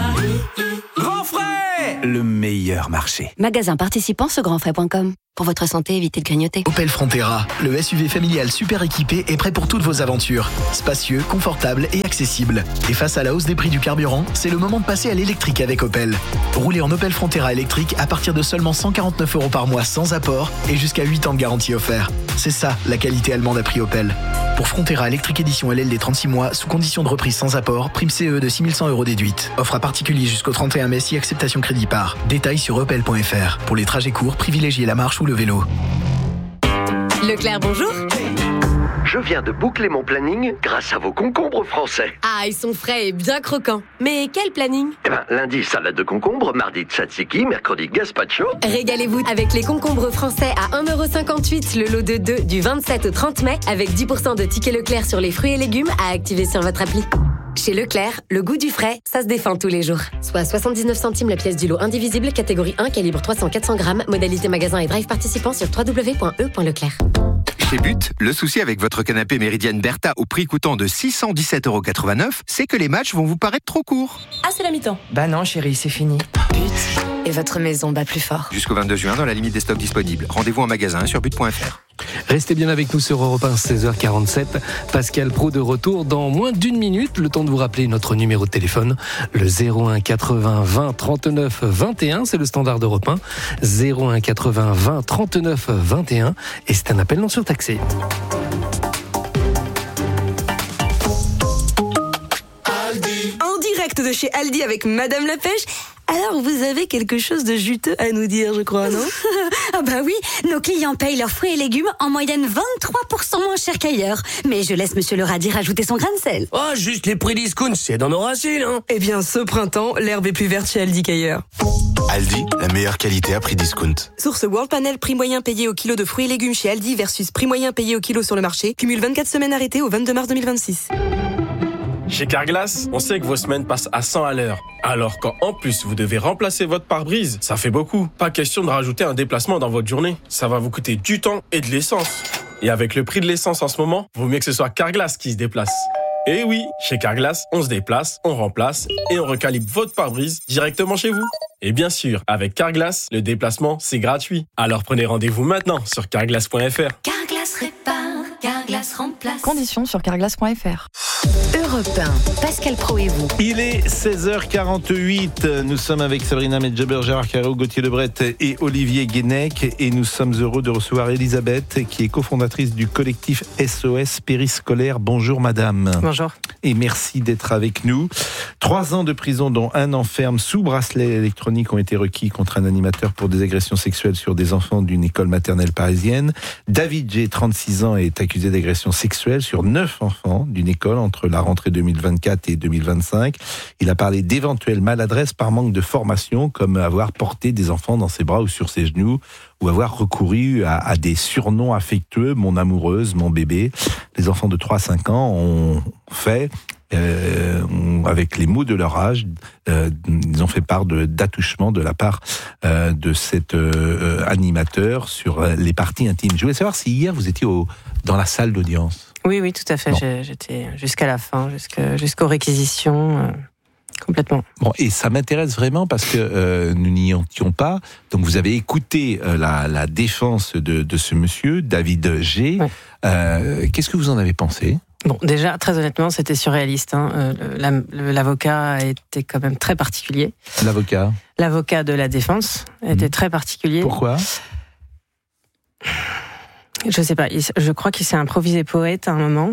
Speaker 16: Grand frais, le meilleur marché.
Speaker 26: Magasin participant sur grand frais point com. Pour votre santé, évitez de grignoter.
Speaker 27: Opel Frontera, le S U V familial super équipé est prêt pour toutes vos aventures. Spacieux, confortable et accessible. Et face à la hausse des prix du carburant, c'est le moment de passer à l'électrique avec Opel. Roulez en Opel Frontera électrique à partir de seulement cent quarante-neuf euros par mois sans apport et jusqu'à huit ans de garantie offert. C'est ça, la qualité allemande à prix Opel. Pour Frontera électrique édition L L D trente-six mois, sous condition de reprise sans apport, prime C E de six mille cent euros déduite. Offre à particulier jusqu'au trente et un mai si acceptation crédit par. Détails sur opel point f r. Pour les trajets courts, privilégiez la marche ou le vélo.
Speaker 28: Leclerc, bonjour.
Speaker 29: Je viens de boucler mon planning grâce à vos concombres français.
Speaker 28: Ah, ils sont frais et bien croquants. Mais quel planning?
Speaker 29: Eh ben, lundi, salade de concombre, mardi, tzatziki, mercredi, gazpacho.
Speaker 28: Régalez-vous avec les concombres français à un euro cinquante-huit, le lot de deux du vingt-sept au trente mai, avec dix pour cent de tickets Leclerc sur les fruits et légumes à activer sur votre appli. Chez Leclerc, le goût du frais, ça se défend tous les jours. Soit soixante-dix-neuf centimes la pièce du lot indivisible, catégorie un, calibre trois cents à quatre cents grammes, modalité magasin et drive participant sur w w w point e point leclerc.
Speaker 30: Chez But, le souci avec votre canapé Méridienne Bertha au prix coûtant de six cent dix-sept euros quatre-vingt-neuf, c'est que les matchs vont vous paraître trop courts.
Speaker 28: Ah, c'est la mi-temps.
Speaker 31: Bah non, chérie, c'est fini.
Speaker 28: But, et votre maison bat plus fort.
Speaker 30: Jusqu'au vingt-deux juin, dans la limite des stocks disponibles. Rendez-vous en magasin sur but point f r.
Speaker 7: Restez bien avec nous sur Europe un, seize heures quarante-sept. Pascal Praud de retour dans moins d'une minute. Le temps de vous rappeler notre numéro de téléphone, le zéro un quatre-vingts vingt trente-neuf vingt et un. C'est le standard d'Europe un. zéro un quatre-vingts vingt trente-neuf vingt et un. Et c'est un appel non surtaxé.
Speaker 28: En direct de chez Aldi avec Madame la Pêche. Alors, vous avez quelque chose de juteux à nous dire, je crois, non?
Speaker 32: Ah bah oui, nos clients payent leurs fruits et légumes en moyenne vingt-trois pour cent moins cher qu'ailleurs. Mais je laisse Monsieur le Radis rajouter son grain de sel.
Speaker 33: Oh, juste les prix discount, c'est dans nos racines, hein.
Speaker 28: Eh bien, ce printemps, l'herbe est plus verte chez Aldi qu'ailleurs.
Speaker 21: Aldi, la meilleure qualité à prix discount.
Speaker 28: Source World Panel, prix moyen payé au kilo de fruits et légumes chez Aldi versus prix moyen payé au kilo sur le marché. Cumule vingt-quatre semaines arrêtées au vingt-deux mars deux mille vingt-six.
Speaker 34: Chez Carglass, on sait que vos semaines passent à cent à l'heure. Alors quand en plus vous devez remplacer votre pare-brise, ça fait beaucoup. Pas question de rajouter un déplacement dans votre journée. Ça va vous coûter du temps et de l'essence. Et avec le prix de l'essence en ce moment, vaut mieux que ce soit Carglass qui se déplace. Et oui, chez Carglass, on se déplace, on remplace et on recalibre votre pare-brise directement chez vous. Et bien sûr, avec Carglass, le déplacement, c'est gratuit. Alors prenez rendez-vous maintenant sur carglass point f r.
Speaker 32: Carglass répare, Carglass remplace.
Speaker 22: Conditions sur carglass point f r.
Speaker 11: Europe un, Pascal Praud et vous.
Speaker 1: Il est seize heures quarante-huit. Nous sommes avec Sabrina Medjaber, Gérard Carreau, Gauthier Lebret et Olivier Guénec. Et nous sommes heureux de recevoir Elisabeth, qui est cofondatrice du collectif S O S Périscolaire. Bonjour madame.
Speaker 28: Bonjour.
Speaker 1: Et merci d'être avec nous. Trois ans de prison, dont un an ferme sous bracelet électronique, ont été requis contre un animateur pour des agressions sexuelles sur des enfants d'une école maternelle parisienne. David G, trente-six ans, est accusé d'agression sexuelle sur neuf enfants d'une école entre la rentrée deux mille vingt-quatre et deux mille vingt-cinq. Il a parlé d'éventuelles maladresses par manque de formation, comme avoir porté des enfants dans ses bras ou sur ses genoux, ou avoir recouru à, à des surnoms affectueux, mon amoureuse, mon bébé. Les enfants de trois à cinq ans ont fait, euh, ont, avec les mots de leur âge, euh, ils ont fait part de, d'attouchement de la part euh, de cet euh, animateur sur les parties intimes. Je voulais savoir si hier vous étiez au, dans la salle d'audience.
Speaker 28: Oui, oui, tout à fait. Bon. J'étais jusqu'à la fin, jusqu'à, jusqu'aux réquisitions, euh, complètement.
Speaker 1: Bon, et ça m'intéresse vraiment parce que euh, nous n'y étions pas. Donc, vous avez écouté euh, la, la défense de, de ce monsieur, David G. Ouais. Euh, qu'est-ce que vous en avez pensé ?
Speaker 3: Bon, déjà, très honnêtement, c'était surréaliste. Hein. Euh, la, le, l'avocat était quand même très particulier.
Speaker 1: L'avocat
Speaker 3: L'avocat de la défense était mmh. très particulier.
Speaker 1: Pourquoi ?
Speaker 3: Je sais pas. Je crois qu'il s'est improvisé poète à un moment.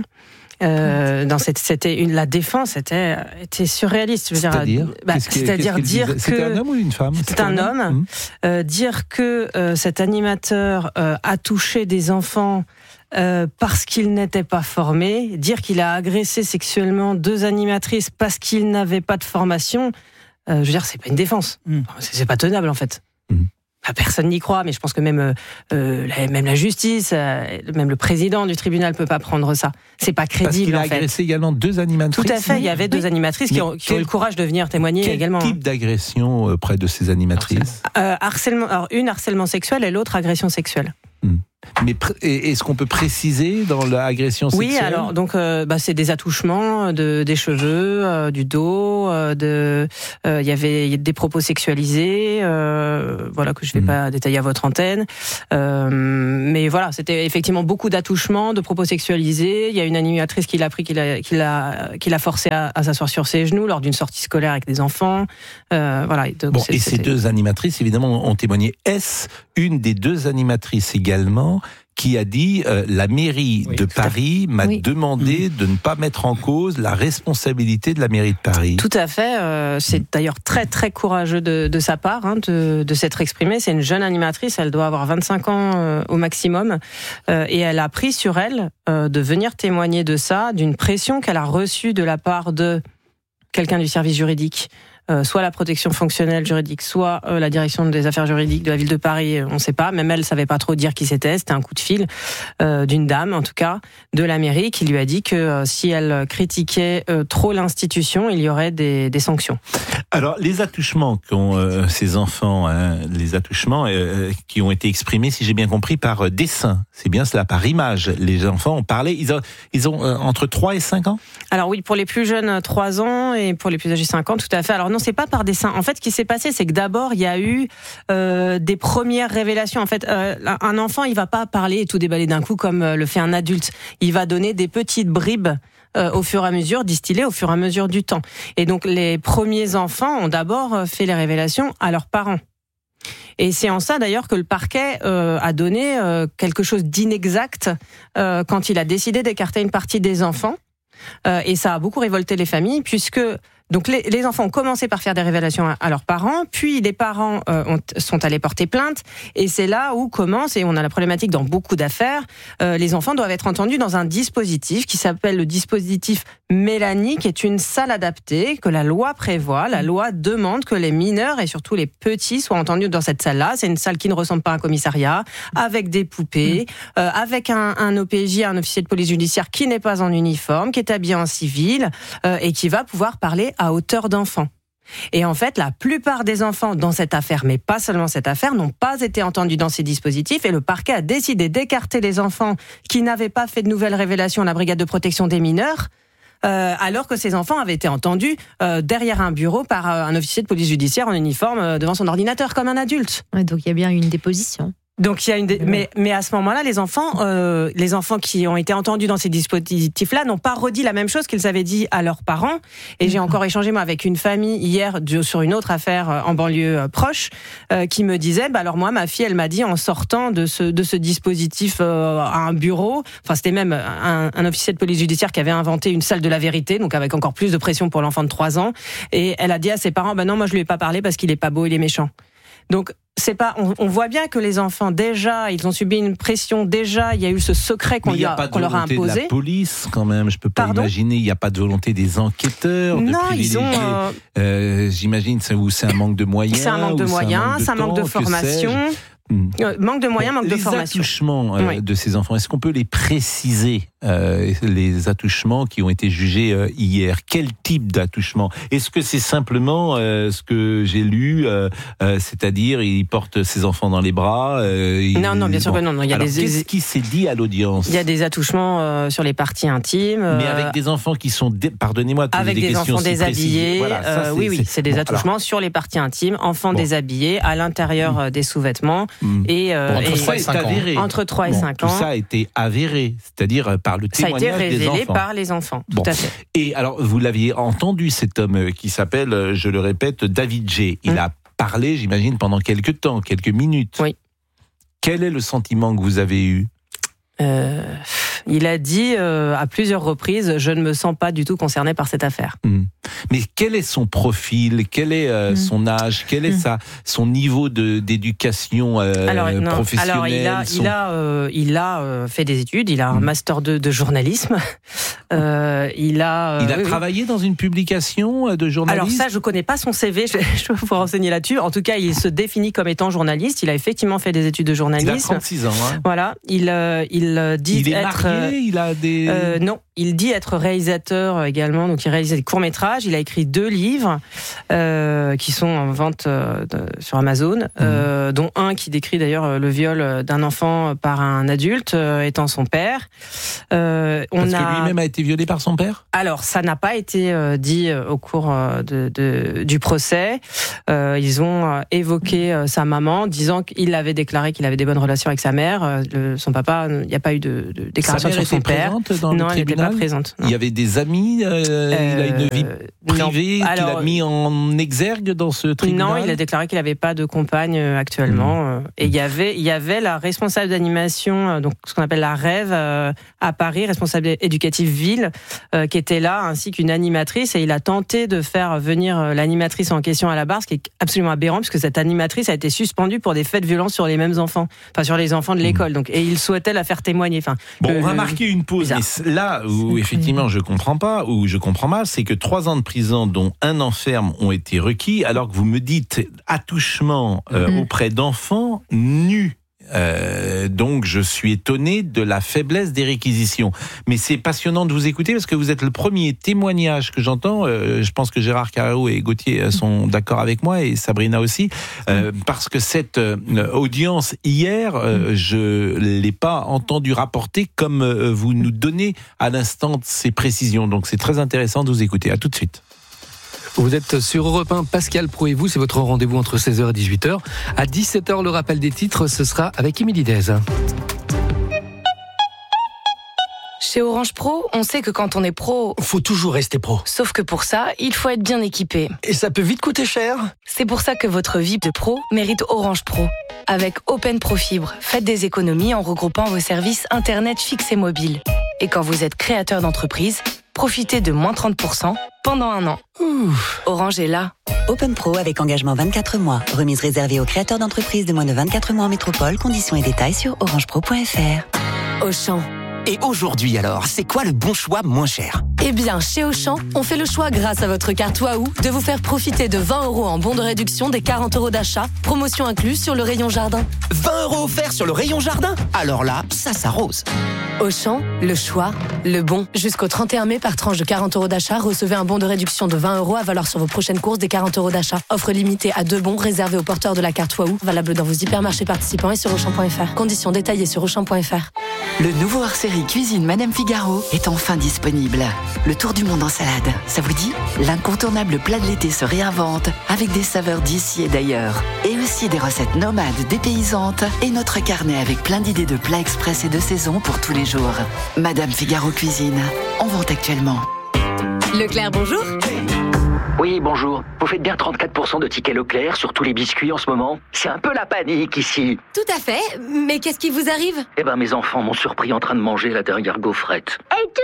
Speaker 3: Euh, dans cette, c'était une, la défense était, était surréaliste. Je veux
Speaker 1: c'est-à-dire,
Speaker 3: dire, bah,
Speaker 1: qu'est-ce
Speaker 3: c'est-à-dire
Speaker 1: qu'est-ce
Speaker 3: dire que
Speaker 1: c'était un homme ou une femme ?
Speaker 3: C'était un homme. Mmh. Euh, dire que euh, cet animateur euh, a touché des enfants. Euh, parce qu'il n'était pas formé, dire qu'il a agressé sexuellement deux animatrices parce qu'il n'avait pas de formation, euh, je veux dire, c'est pas une défense. Mm. C'est, c'est pas tenable, en fait. Mm. Enfin, personne n'y croit, mais je pense que même, euh, la, même la justice, euh, même le président du tribunal peut pas prendre ça. C'est pas crédible,
Speaker 1: parce qu'il a
Speaker 3: en fait.
Speaker 1: agressé également deux animatrices.
Speaker 3: Tout à fait, il y avait deux animatrices qui ont, qui ont eu le courage de venir témoigner
Speaker 1: quel
Speaker 3: également.
Speaker 1: Quel type d'agression auprès de ces animatrices ?
Speaker 3: euh, harcèlement, alors, une harcèlement sexuel et l'autre agression sexuelle.
Speaker 1: Mm. Mais est-ce qu'on peut préciser dans l'agression sexuelle ?
Speaker 3: Oui, alors donc euh, bah, c'est des attouchements de des cheveux, euh, du dos, euh, de il euh, y avait des propos sexualisés, euh, voilà que je vais mmh. pas détailler à votre antenne. Euh, mais voilà, c'était effectivement beaucoup d'attouchements, de propos sexualisés. Il y a une animatrice qui l'a pris, qui l'a qui l'a qui l'a forcé à, à s'asseoir sur ses genoux lors d'une sortie scolaire avec des enfants. Euh, voilà. Donc,
Speaker 1: bon, et ces deux animatrices évidemment ont témoigné. Est-ce une des deux animatrices également qui a dit euh, la mairie oui, de Paris m'a oui. demandé mmh. de ne pas mettre en cause la responsabilité de la mairie de Paris.
Speaker 3: Tout à fait. Euh, c'est mmh. d'ailleurs très très courageux de, de sa part hein, de, de s'être exprimée. C'est une jeune animatrice, elle doit avoir vingt-cinq ans euh, au maximum, euh, et elle a pris sur elle euh, de venir témoigner de ça, d'une pression qu'elle a reçue de la part de quelqu'un du service juridique. Euh, soit la protection fonctionnelle juridique, soit euh, la direction des affaires juridiques de la ville de Paris, on ne sait pas. Même elle ne savait pas trop dire qui c'était. C'était un coup de fil euh, d'une dame, en tout cas, de la mairie, qui lui a dit que euh, si elle critiquait euh, trop l'institution, il y aurait des, des sanctions.
Speaker 1: Alors, les attouchements qu'ont euh, ces enfants, hein, les attouchements euh, qui ont été exprimés, si j'ai bien compris, par euh, dessin, c'est bien cela, par image. Les enfants ont parlé, ils ont, ils ont euh, entre trois et cinq ans ?
Speaker 3: Alors oui, pour les plus jeunes, trois ans, et pour les plus âgés, cinq ans, tout à fait. Alors non, c'est pas par dessin. En fait, ce qui s'est passé, c'est que d'abord, il y a eu euh, des premières révélations. En fait, euh, un enfant, il va pas parler et tout déballer d'un coup comme euh, le fait un adulte. Il va donner des petites bribes euh, au fur et à mesure, distillées au fur et à mesure du temps. Et donc, les premiers enfants ont d'abord fait les révélations à leurs parents. Et c'est en ça d'ailleurs que le parquet euh, a donné euh, quelque chose d'inexact euh, quand il a décidé d'écarter une partie des enfants. Euh, et ça a beaucoup révolté les familles, puisque donc les, les enfants ont commencé par faire des révélations à, à leurs parents, puis les parents euh, ont, sont allés porter plainte, et c'est là où commence, et on a la problématique dans beaucoup d'affaires, euh, les enfants doivent être entendus dans un dispositif qui s'appelle le dispositif Mélanie, qui est une salle adaptée que la loi prévoit. La loi demande que les mineurs et surtout les petits soient entendus dans cette salle-là. C'est une salle qui ne ressemble pas à un commissariat, avec des poupées, euh, avec un, un O P J, un officier de police judiciaire qui n'est pas en uniforme, qui est habillé en civil euh, et qui va pouvoir parler à hauteur d'enfant. Et en fait, la plupart des enfants dans cette affaire, mais pas seulement cette affaire, n'ont pas été entendus dans ces dispositifs, et le parquet a décidé d'écarter les enfants qui n'avaient pas fait de nouvelles révélations à la brigade de protection des mineurs, euh, alors que ces enfants avaient été entendus euh, derrière un bureau par euh, un officier de police judiciaire en uniforme euh, devant son ordinateur comme un adulte.
Speaker 22: Ouais, donc il y a bien une déposition.
Speaker 3: Donc il y a une dé... mais mais à ce moment-là, les enfants euh, les enfants qui ont été entendus dans ces dispositifs-là n'ont pas redit la même chose qu'ils avaient dit à leurs parents. Et j'ai encore échangé moi avec une famille hier sur une autre affaire en banlieue proche euh, qui me disait bah alors moi ma fille elle m'a dit en sortant de ce de ce dispositif euh, à un bureau, enfin c'était même un, un officier de police judiciaire qui avait inventé une salle de la vérité, donc avec encore plus de pression pour l'enfant de trois ans, et elle a dit à ses parents bah non moi je lui ai pas parlé parce qu'il est pas beau, il est méchant. Donc c'est pas, on, on voit bien que les enfants déjà, ils ont subi une pression déjà. Il y a eu ce secret qu'on, lui a, qu'on leur a imposé.
Speaker 1: Il n'y a pas de volonté de la police quand même. Je peux pas
Speaker 3: Pardon
Speaker 1: imaginer. Il n'y a pas de volonté des enquêteurs.
Speaker 3: Non,
Speaker 1: de privilégier.
Speaker 3: Ils ont. Euh...
Speaker 1: Euh, j'imagine c'est, c'est un manque de moyens.
Speaker 3: C'est un manque de moyens, c'est un manque de,
Speaker 1: temps,
Speaker 3: manque de formation. Euh, manque de moyens, manque
Speaker 1: les
Speaker 3: de formation.
Speaker 1: Les attouchements euh, oui. de ces enfants, est-ce qu'on peut les préciser, euh, les attouchements qui ont été jugés euh, hier ? Quel type d'attouchement ? Est-ce que c'est simplement euh, ce que j'ai lu, euh, euh, c'est-à-dire ils portent ses enfants dans les bras euh, ils...
Speaker 3: Non, non, bien sûr que non. non. Il y a
Speaker 1: Alors,
Speaker 3: des...
Speaker 1: Qu'est-ce qui s'est dit à l'audience ?
Speaker 3: Il y a des attouchements euh, sur les parties intimes.
Speaker 1: Euh... Mais avec des enfants qui sont, dé... pardonnez-moi de poser
Speaker 3: avec
Speaker 1: des,
Speaker 3: des
Speaker 1: questions
Speaker 3: enfants déshabillés.
Speaker 1: Voilà, ça,
Speaker 3: euh, oui, oui, c'est des bon, attouchements alors... sur les parties intimes, enfants bon. déshabillés, à l'intérieur mmh. des sous-vêtements.
Speaker 1: Mmh.
Speaker 3: Et, euh,
Speaker 1: bon, entre
Speaker 3: et
Speaker 1: trois et cinq ans.
Speaker 3: Entre trois et
Speaker 1: bon,
Speaker 3: cinq ans.
Speaker 1: Tout ça a été avéré, c'est-à-dire par le témoignage des enfants.
Speaker 3: Ça a été révélé par les enfants,
Speaker 1: bon.
Speaker 3: tout à fait.
Speaker 1: Et alors, vous l'aviez entendu, cet homme qui s'appelle, je le répète, David J. Il mmh. a parlé, j'imagine, pendant quelques temps, quelques minutes.
Speaker 3: Oui.
Speaker 1: Quel est le sentiment que vous avez eu ?
Speaker 3: Euh, il a dit euh, à plusieurs reprises, je ne me sens pas du tout concerné par cette affaire.
Speaker 1: Mmh. Mais quel est son profil ? Quel est euh, mmh. son âge ? Quel est mmh. sa, son niveau de, d'éducation euh,
Speaker 3: alors, non,
Speaker 1: professionnelle ?
Speaker 3: Alors, il a,
Speaker 1: son...
Speaker 3: il a, euh, il a euh, fait des études, il a un mmh. master deux de journalisme. Euh, il a,
Speaker 1: euh, il a
Speaker 3: oui,
Speaker 1: travaillé oui. dans une publication de journaliste ?
Speaker 3: Alors ça, je ne connais pas son C V, je, je peux vous renseigner là-dessus. En tout cas, il se définit comme étant journaliste. Il a effectivement fait des études de journalisme.
Speaker 1: Il a trente-six ans. Hein.
Speaker 3: Voilà, il, euh, il dit
Speaker 1: il est
Speaker 3: être...
Speaker 1: marié, il a des...
Speaker 3: Euh, non, il dit être réalisateur également, donc il réalise des courts-métrages. Il a écrit deux livres euh, qui sont en vente euh, de, sur Amazon, mmh. euh, dont un qui décrit d'ailleurs le viol d'un enfant par un adulte euh, étant son père.
Speaker 1: Euh, on Parce a... que lui-même a été violé par son père ?
Speaker 3: Alors, ça n'a pas été euh, dit euh, au cours euh, de, de, du procès. Euh, ils ont euh, évoqué euh, sa maman, disant qu'il avait déclaré qu'il avait des bonnes relations avec sa mère. Euh, le, son papa, il n'y a pas eu de, de déclaration sur son père.
Speaker 1: Dans
Speaker 3: non,
Speaker 1: le
Speaker 3: elle n'était pas présente. Non.
Speaker 1: Il y avait des amis, euh, euh, il a une vie privée qu'il a mis en exergue dans ce tribunal.
Speaker 3: Non, il a déclaré qu'il n'avait pas de compagne euh, actuellement. Mmh. Et il y avait, il y avait la responsable d'animation, euh, donc ce qu'on appelle la Rêve euh, à Paris, responsable éducative ville, euh, qui était là, ainsi qu'une animatrice. Et il a tenté de faire venir euh, l'animatrice en question à la barre, ce qui est absolument aberrant, puisque cette animatrice a été suspendue pour des faits de violence sur les mêmes enfants, enfin sur les enfants de l'école. Donc, et il souhaitait la faire témoigner. Enfin,
Speaker 1: bon,
Speaker 3: le,
Speaker 1: on va marquer une pause. Mais là où effectivement je comprends pas, où je comprends mal, c'est que trois ans de prison, dont un an ferme, ont été requis, alors que vous me dites attouchement euh, mmh. auprès d'enfants nus. Euh, donc je suis étonné de la faiblesse des réquisitions. Mais c'est passionnant de vous écouter parce que vous êtes le premier témoignage que j'entends. Euh, je pense que Gérard Carreau et Gauthier sont d'accord avec moi et Sabrina aussi, euh, parce que cette euh, audience hier, euh, je l'ai pas entendu rapporter comme euh, vous nous donnez à l'instant ces précisions. Donc c'est très intéressant de vous écouter. À tout de suite.
Speaker 7: Vous êtes sur Europe un, Pascal Pro et vous, c'est votre rendez-vous entre seize heures et dix-huit heures. À dix-sept heures, le rappel des titres, ce sera avec Émilie Dez.
Speaker 2: Chez Orange Pro, on sait que quand on est pro...
Speaker 33: Faut toujours rester pro.
Speaker 2: Sauf que pour ça, il faut être bien équipé.
Speaker 33: Et ça peut vite coûter cher.
Speaker 2: C'est pour ça que votre vie de pro mérite Orange Pro. Avec Open Pro Fibre, faites des économies en regroupant vos services Internet fixe et mobile. Et quand vous êtes créateur d'entreprise, profitez de moins trente pour cent pendant un an. Ouf. Orange est là.
Speaker 4: Open Pro avec engagement vingt-quatre mois. Remise réservée aux créateurs d'entreprises de moins de vingt-quatre mois en métropole. Conditions et détails sur orange pro point f r.
Speaker 2: Auchan.
Speaker 16: Et aujourd'hui alors, c'est quoi le bon choix moins cher ?
Speaker 2: Eh bien, chez Auchan, on fait le choix grâce à votre carte Waouh de vous faire profiter de vingt euros en bon de réduction des quarante euros d'achat, promotion incluse sur le rayon jardin.
Speaker 16: vingt euros offerts sur le rayon jardin ? Alors là, ça s'arrose.
Speaker 2: Auchan, le choix, le bon. Jusqu'au trente et un mai, par tranche de quarante euros d'achat, recevez un bon de réduction de vingt euros à valoir sur vos prochaines courses des quarante euros d'achat. Offre limitée à deux bons réservés aux porteurs de la carte Waouh, valable dans vos hypermarchés participants et sur auchan point f r. Conditions détaillées sur auchan point f r.
Speaker 5: Le nouveau hors-série Cuisine Madame Figaro est enfin disponible. Le tour du monde en salade, ça vous dit ? L'incontournable plat de l'été se réinvente avec des saveurs d'ici et d'ailleurs. Et aussi des recettes nomades dépaysantes et notre carnet avec plein d'idées de plats express et de saison pour tous les jours. Madame Figaro Cuisine, en vente actuellement.
Speaker 28: Leclerc, bonjour.
Speaker 29: Oui, bonjour. Vous faites bien trente-quatre pour cent de tickets Leclerc sur tous les biscuits en ce moment ? C'est un peu la panique ici.
Speaker 28: Tout à fait. Mais qu'est-ce qui vous arrive ?
Speaker 29: Eh ben, mes enfants m'ont surpris en train de manger la dernière gaufrette.
Speaker 28: Et tous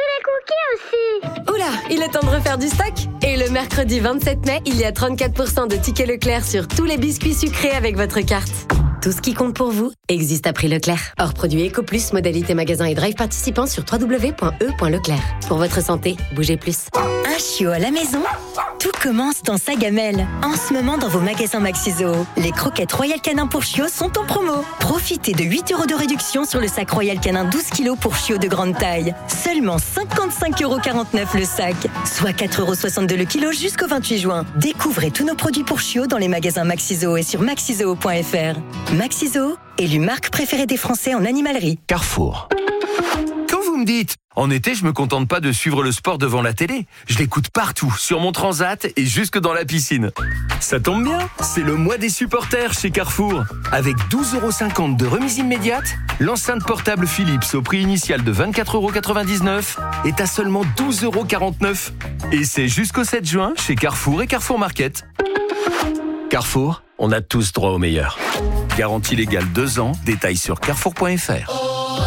Speaker 28: les cookies aussi. Oula, il est temps de refaire du stock. Et le mercredi vingt-sept mai, il y a trente-quatre pour cent de tickets Leclerc sur tous les biscuits sucrés avec votre carte. Tout ce qui compte pour vous existe à prix Leclerc. Hors produit Eco Plus, modalité magasin et drive participants sur w w w point e point leclerc. Pour votre santé, bougez plus.
Speaker 32: Un chiot à la maison ? Tout commence dans sa gamelle. En ce moment, dans vos magasins Maxi-Zoo, les croquettes Royal Canin pour chiots sont en promo. Profitez de huit euros de réduction sur le sac Royal Canin douze kilos pour chiots de grande taille. Seulement cinquante-cinq euros quarante-neuf le sac, soit quatre euros soixante-deux le kilo jusqu'au vingt-huit juin. Découvrez tous nos produits pour chiots dans les magasins Maxi-Zoo et sur maxizoo point f r. Maxi-Zoo, élu marque préférée des Français en animalerie.
Speaker 16: Carrefour. Quand vous
Speaker 6: vous me dites ? En été, je me contente pas de suivre le sport devant la télé. Je l'écoute partout, sur mon transat et jusque dans la piscine. Ça tombe bien, c'est le mois des supporters chez Carrefour. Avec douze euros cinquante de remise immédiate, l'enceinte portable Philips au prix initial de vingt-quatre euros quatre-vingt-dix-neuf est à seulement douze euros quarante-neuf. Et c'est jusqu'au sept juin chez Carrefour et Carrefour Market. Carrefour, on a tous droit au meilleur. Garantie légale deux ans, détails sur carrefour point f r.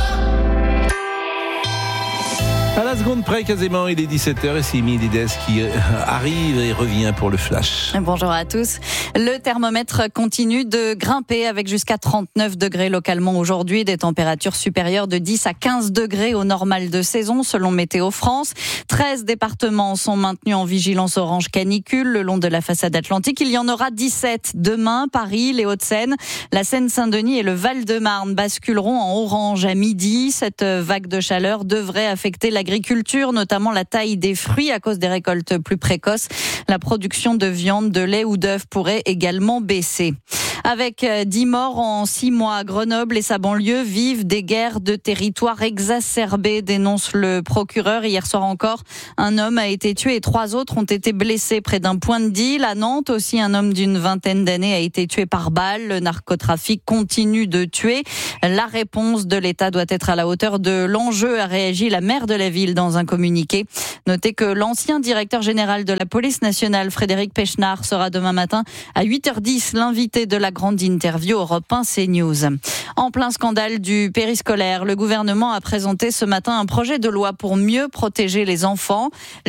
Speaker 1: À la seconde près, quasiment, il est dix-sept heures et c'est Mélidès qui arrive et revient pour le flash.
Speaker 22: Bonjour à tous. Le thermomètre continue de grimper avec jusqu'à trente-neuf degrés localement aujourd'hui, des températures supérieures de dix à quinze degrés au normal de saison selon Météo France. treize départements sont maintenus en vigilance orange canicule le long de la façade atlantique. Il y en aura dix-sept demain. Paris, les Hauts-de-Seine, la Seine-Saint-Denis et le Val-de-Marne basculeront en orange à midi. Cette vague de chaleur devrait affecter l'agriculture. Agriculture, notamment la taille des fruits à cause des récoltes plus précoces. La production de viande, de lait ou d'œufs pourrait également baisser. Avec dix morts en six mois à Grenoble et sa banlieue vivent des guerres de territoire exacerbées, dénonce le procureur. Hier soir encore, un homme a été tué et trois autres ont été blessés près d'un point de deal. À Nantes aussi, un homme d'une vingtaine d'années a été tué par balle. Le narcotrafic continue de tuer. La réponse de l'État doit être à la hauteur de l'enjeu, a réagi la maire de la ville dans un communiqué. Notez que l'ancien directeur général de la police nationale, Frédéric Pechnard, sera demain matin à huit heures dix l'invité de la grande interview Europe un CNews. En plein scandale du périscolaire, le gouvernement a présenté ce matin un projet de loi pour mieux protéger les enfants.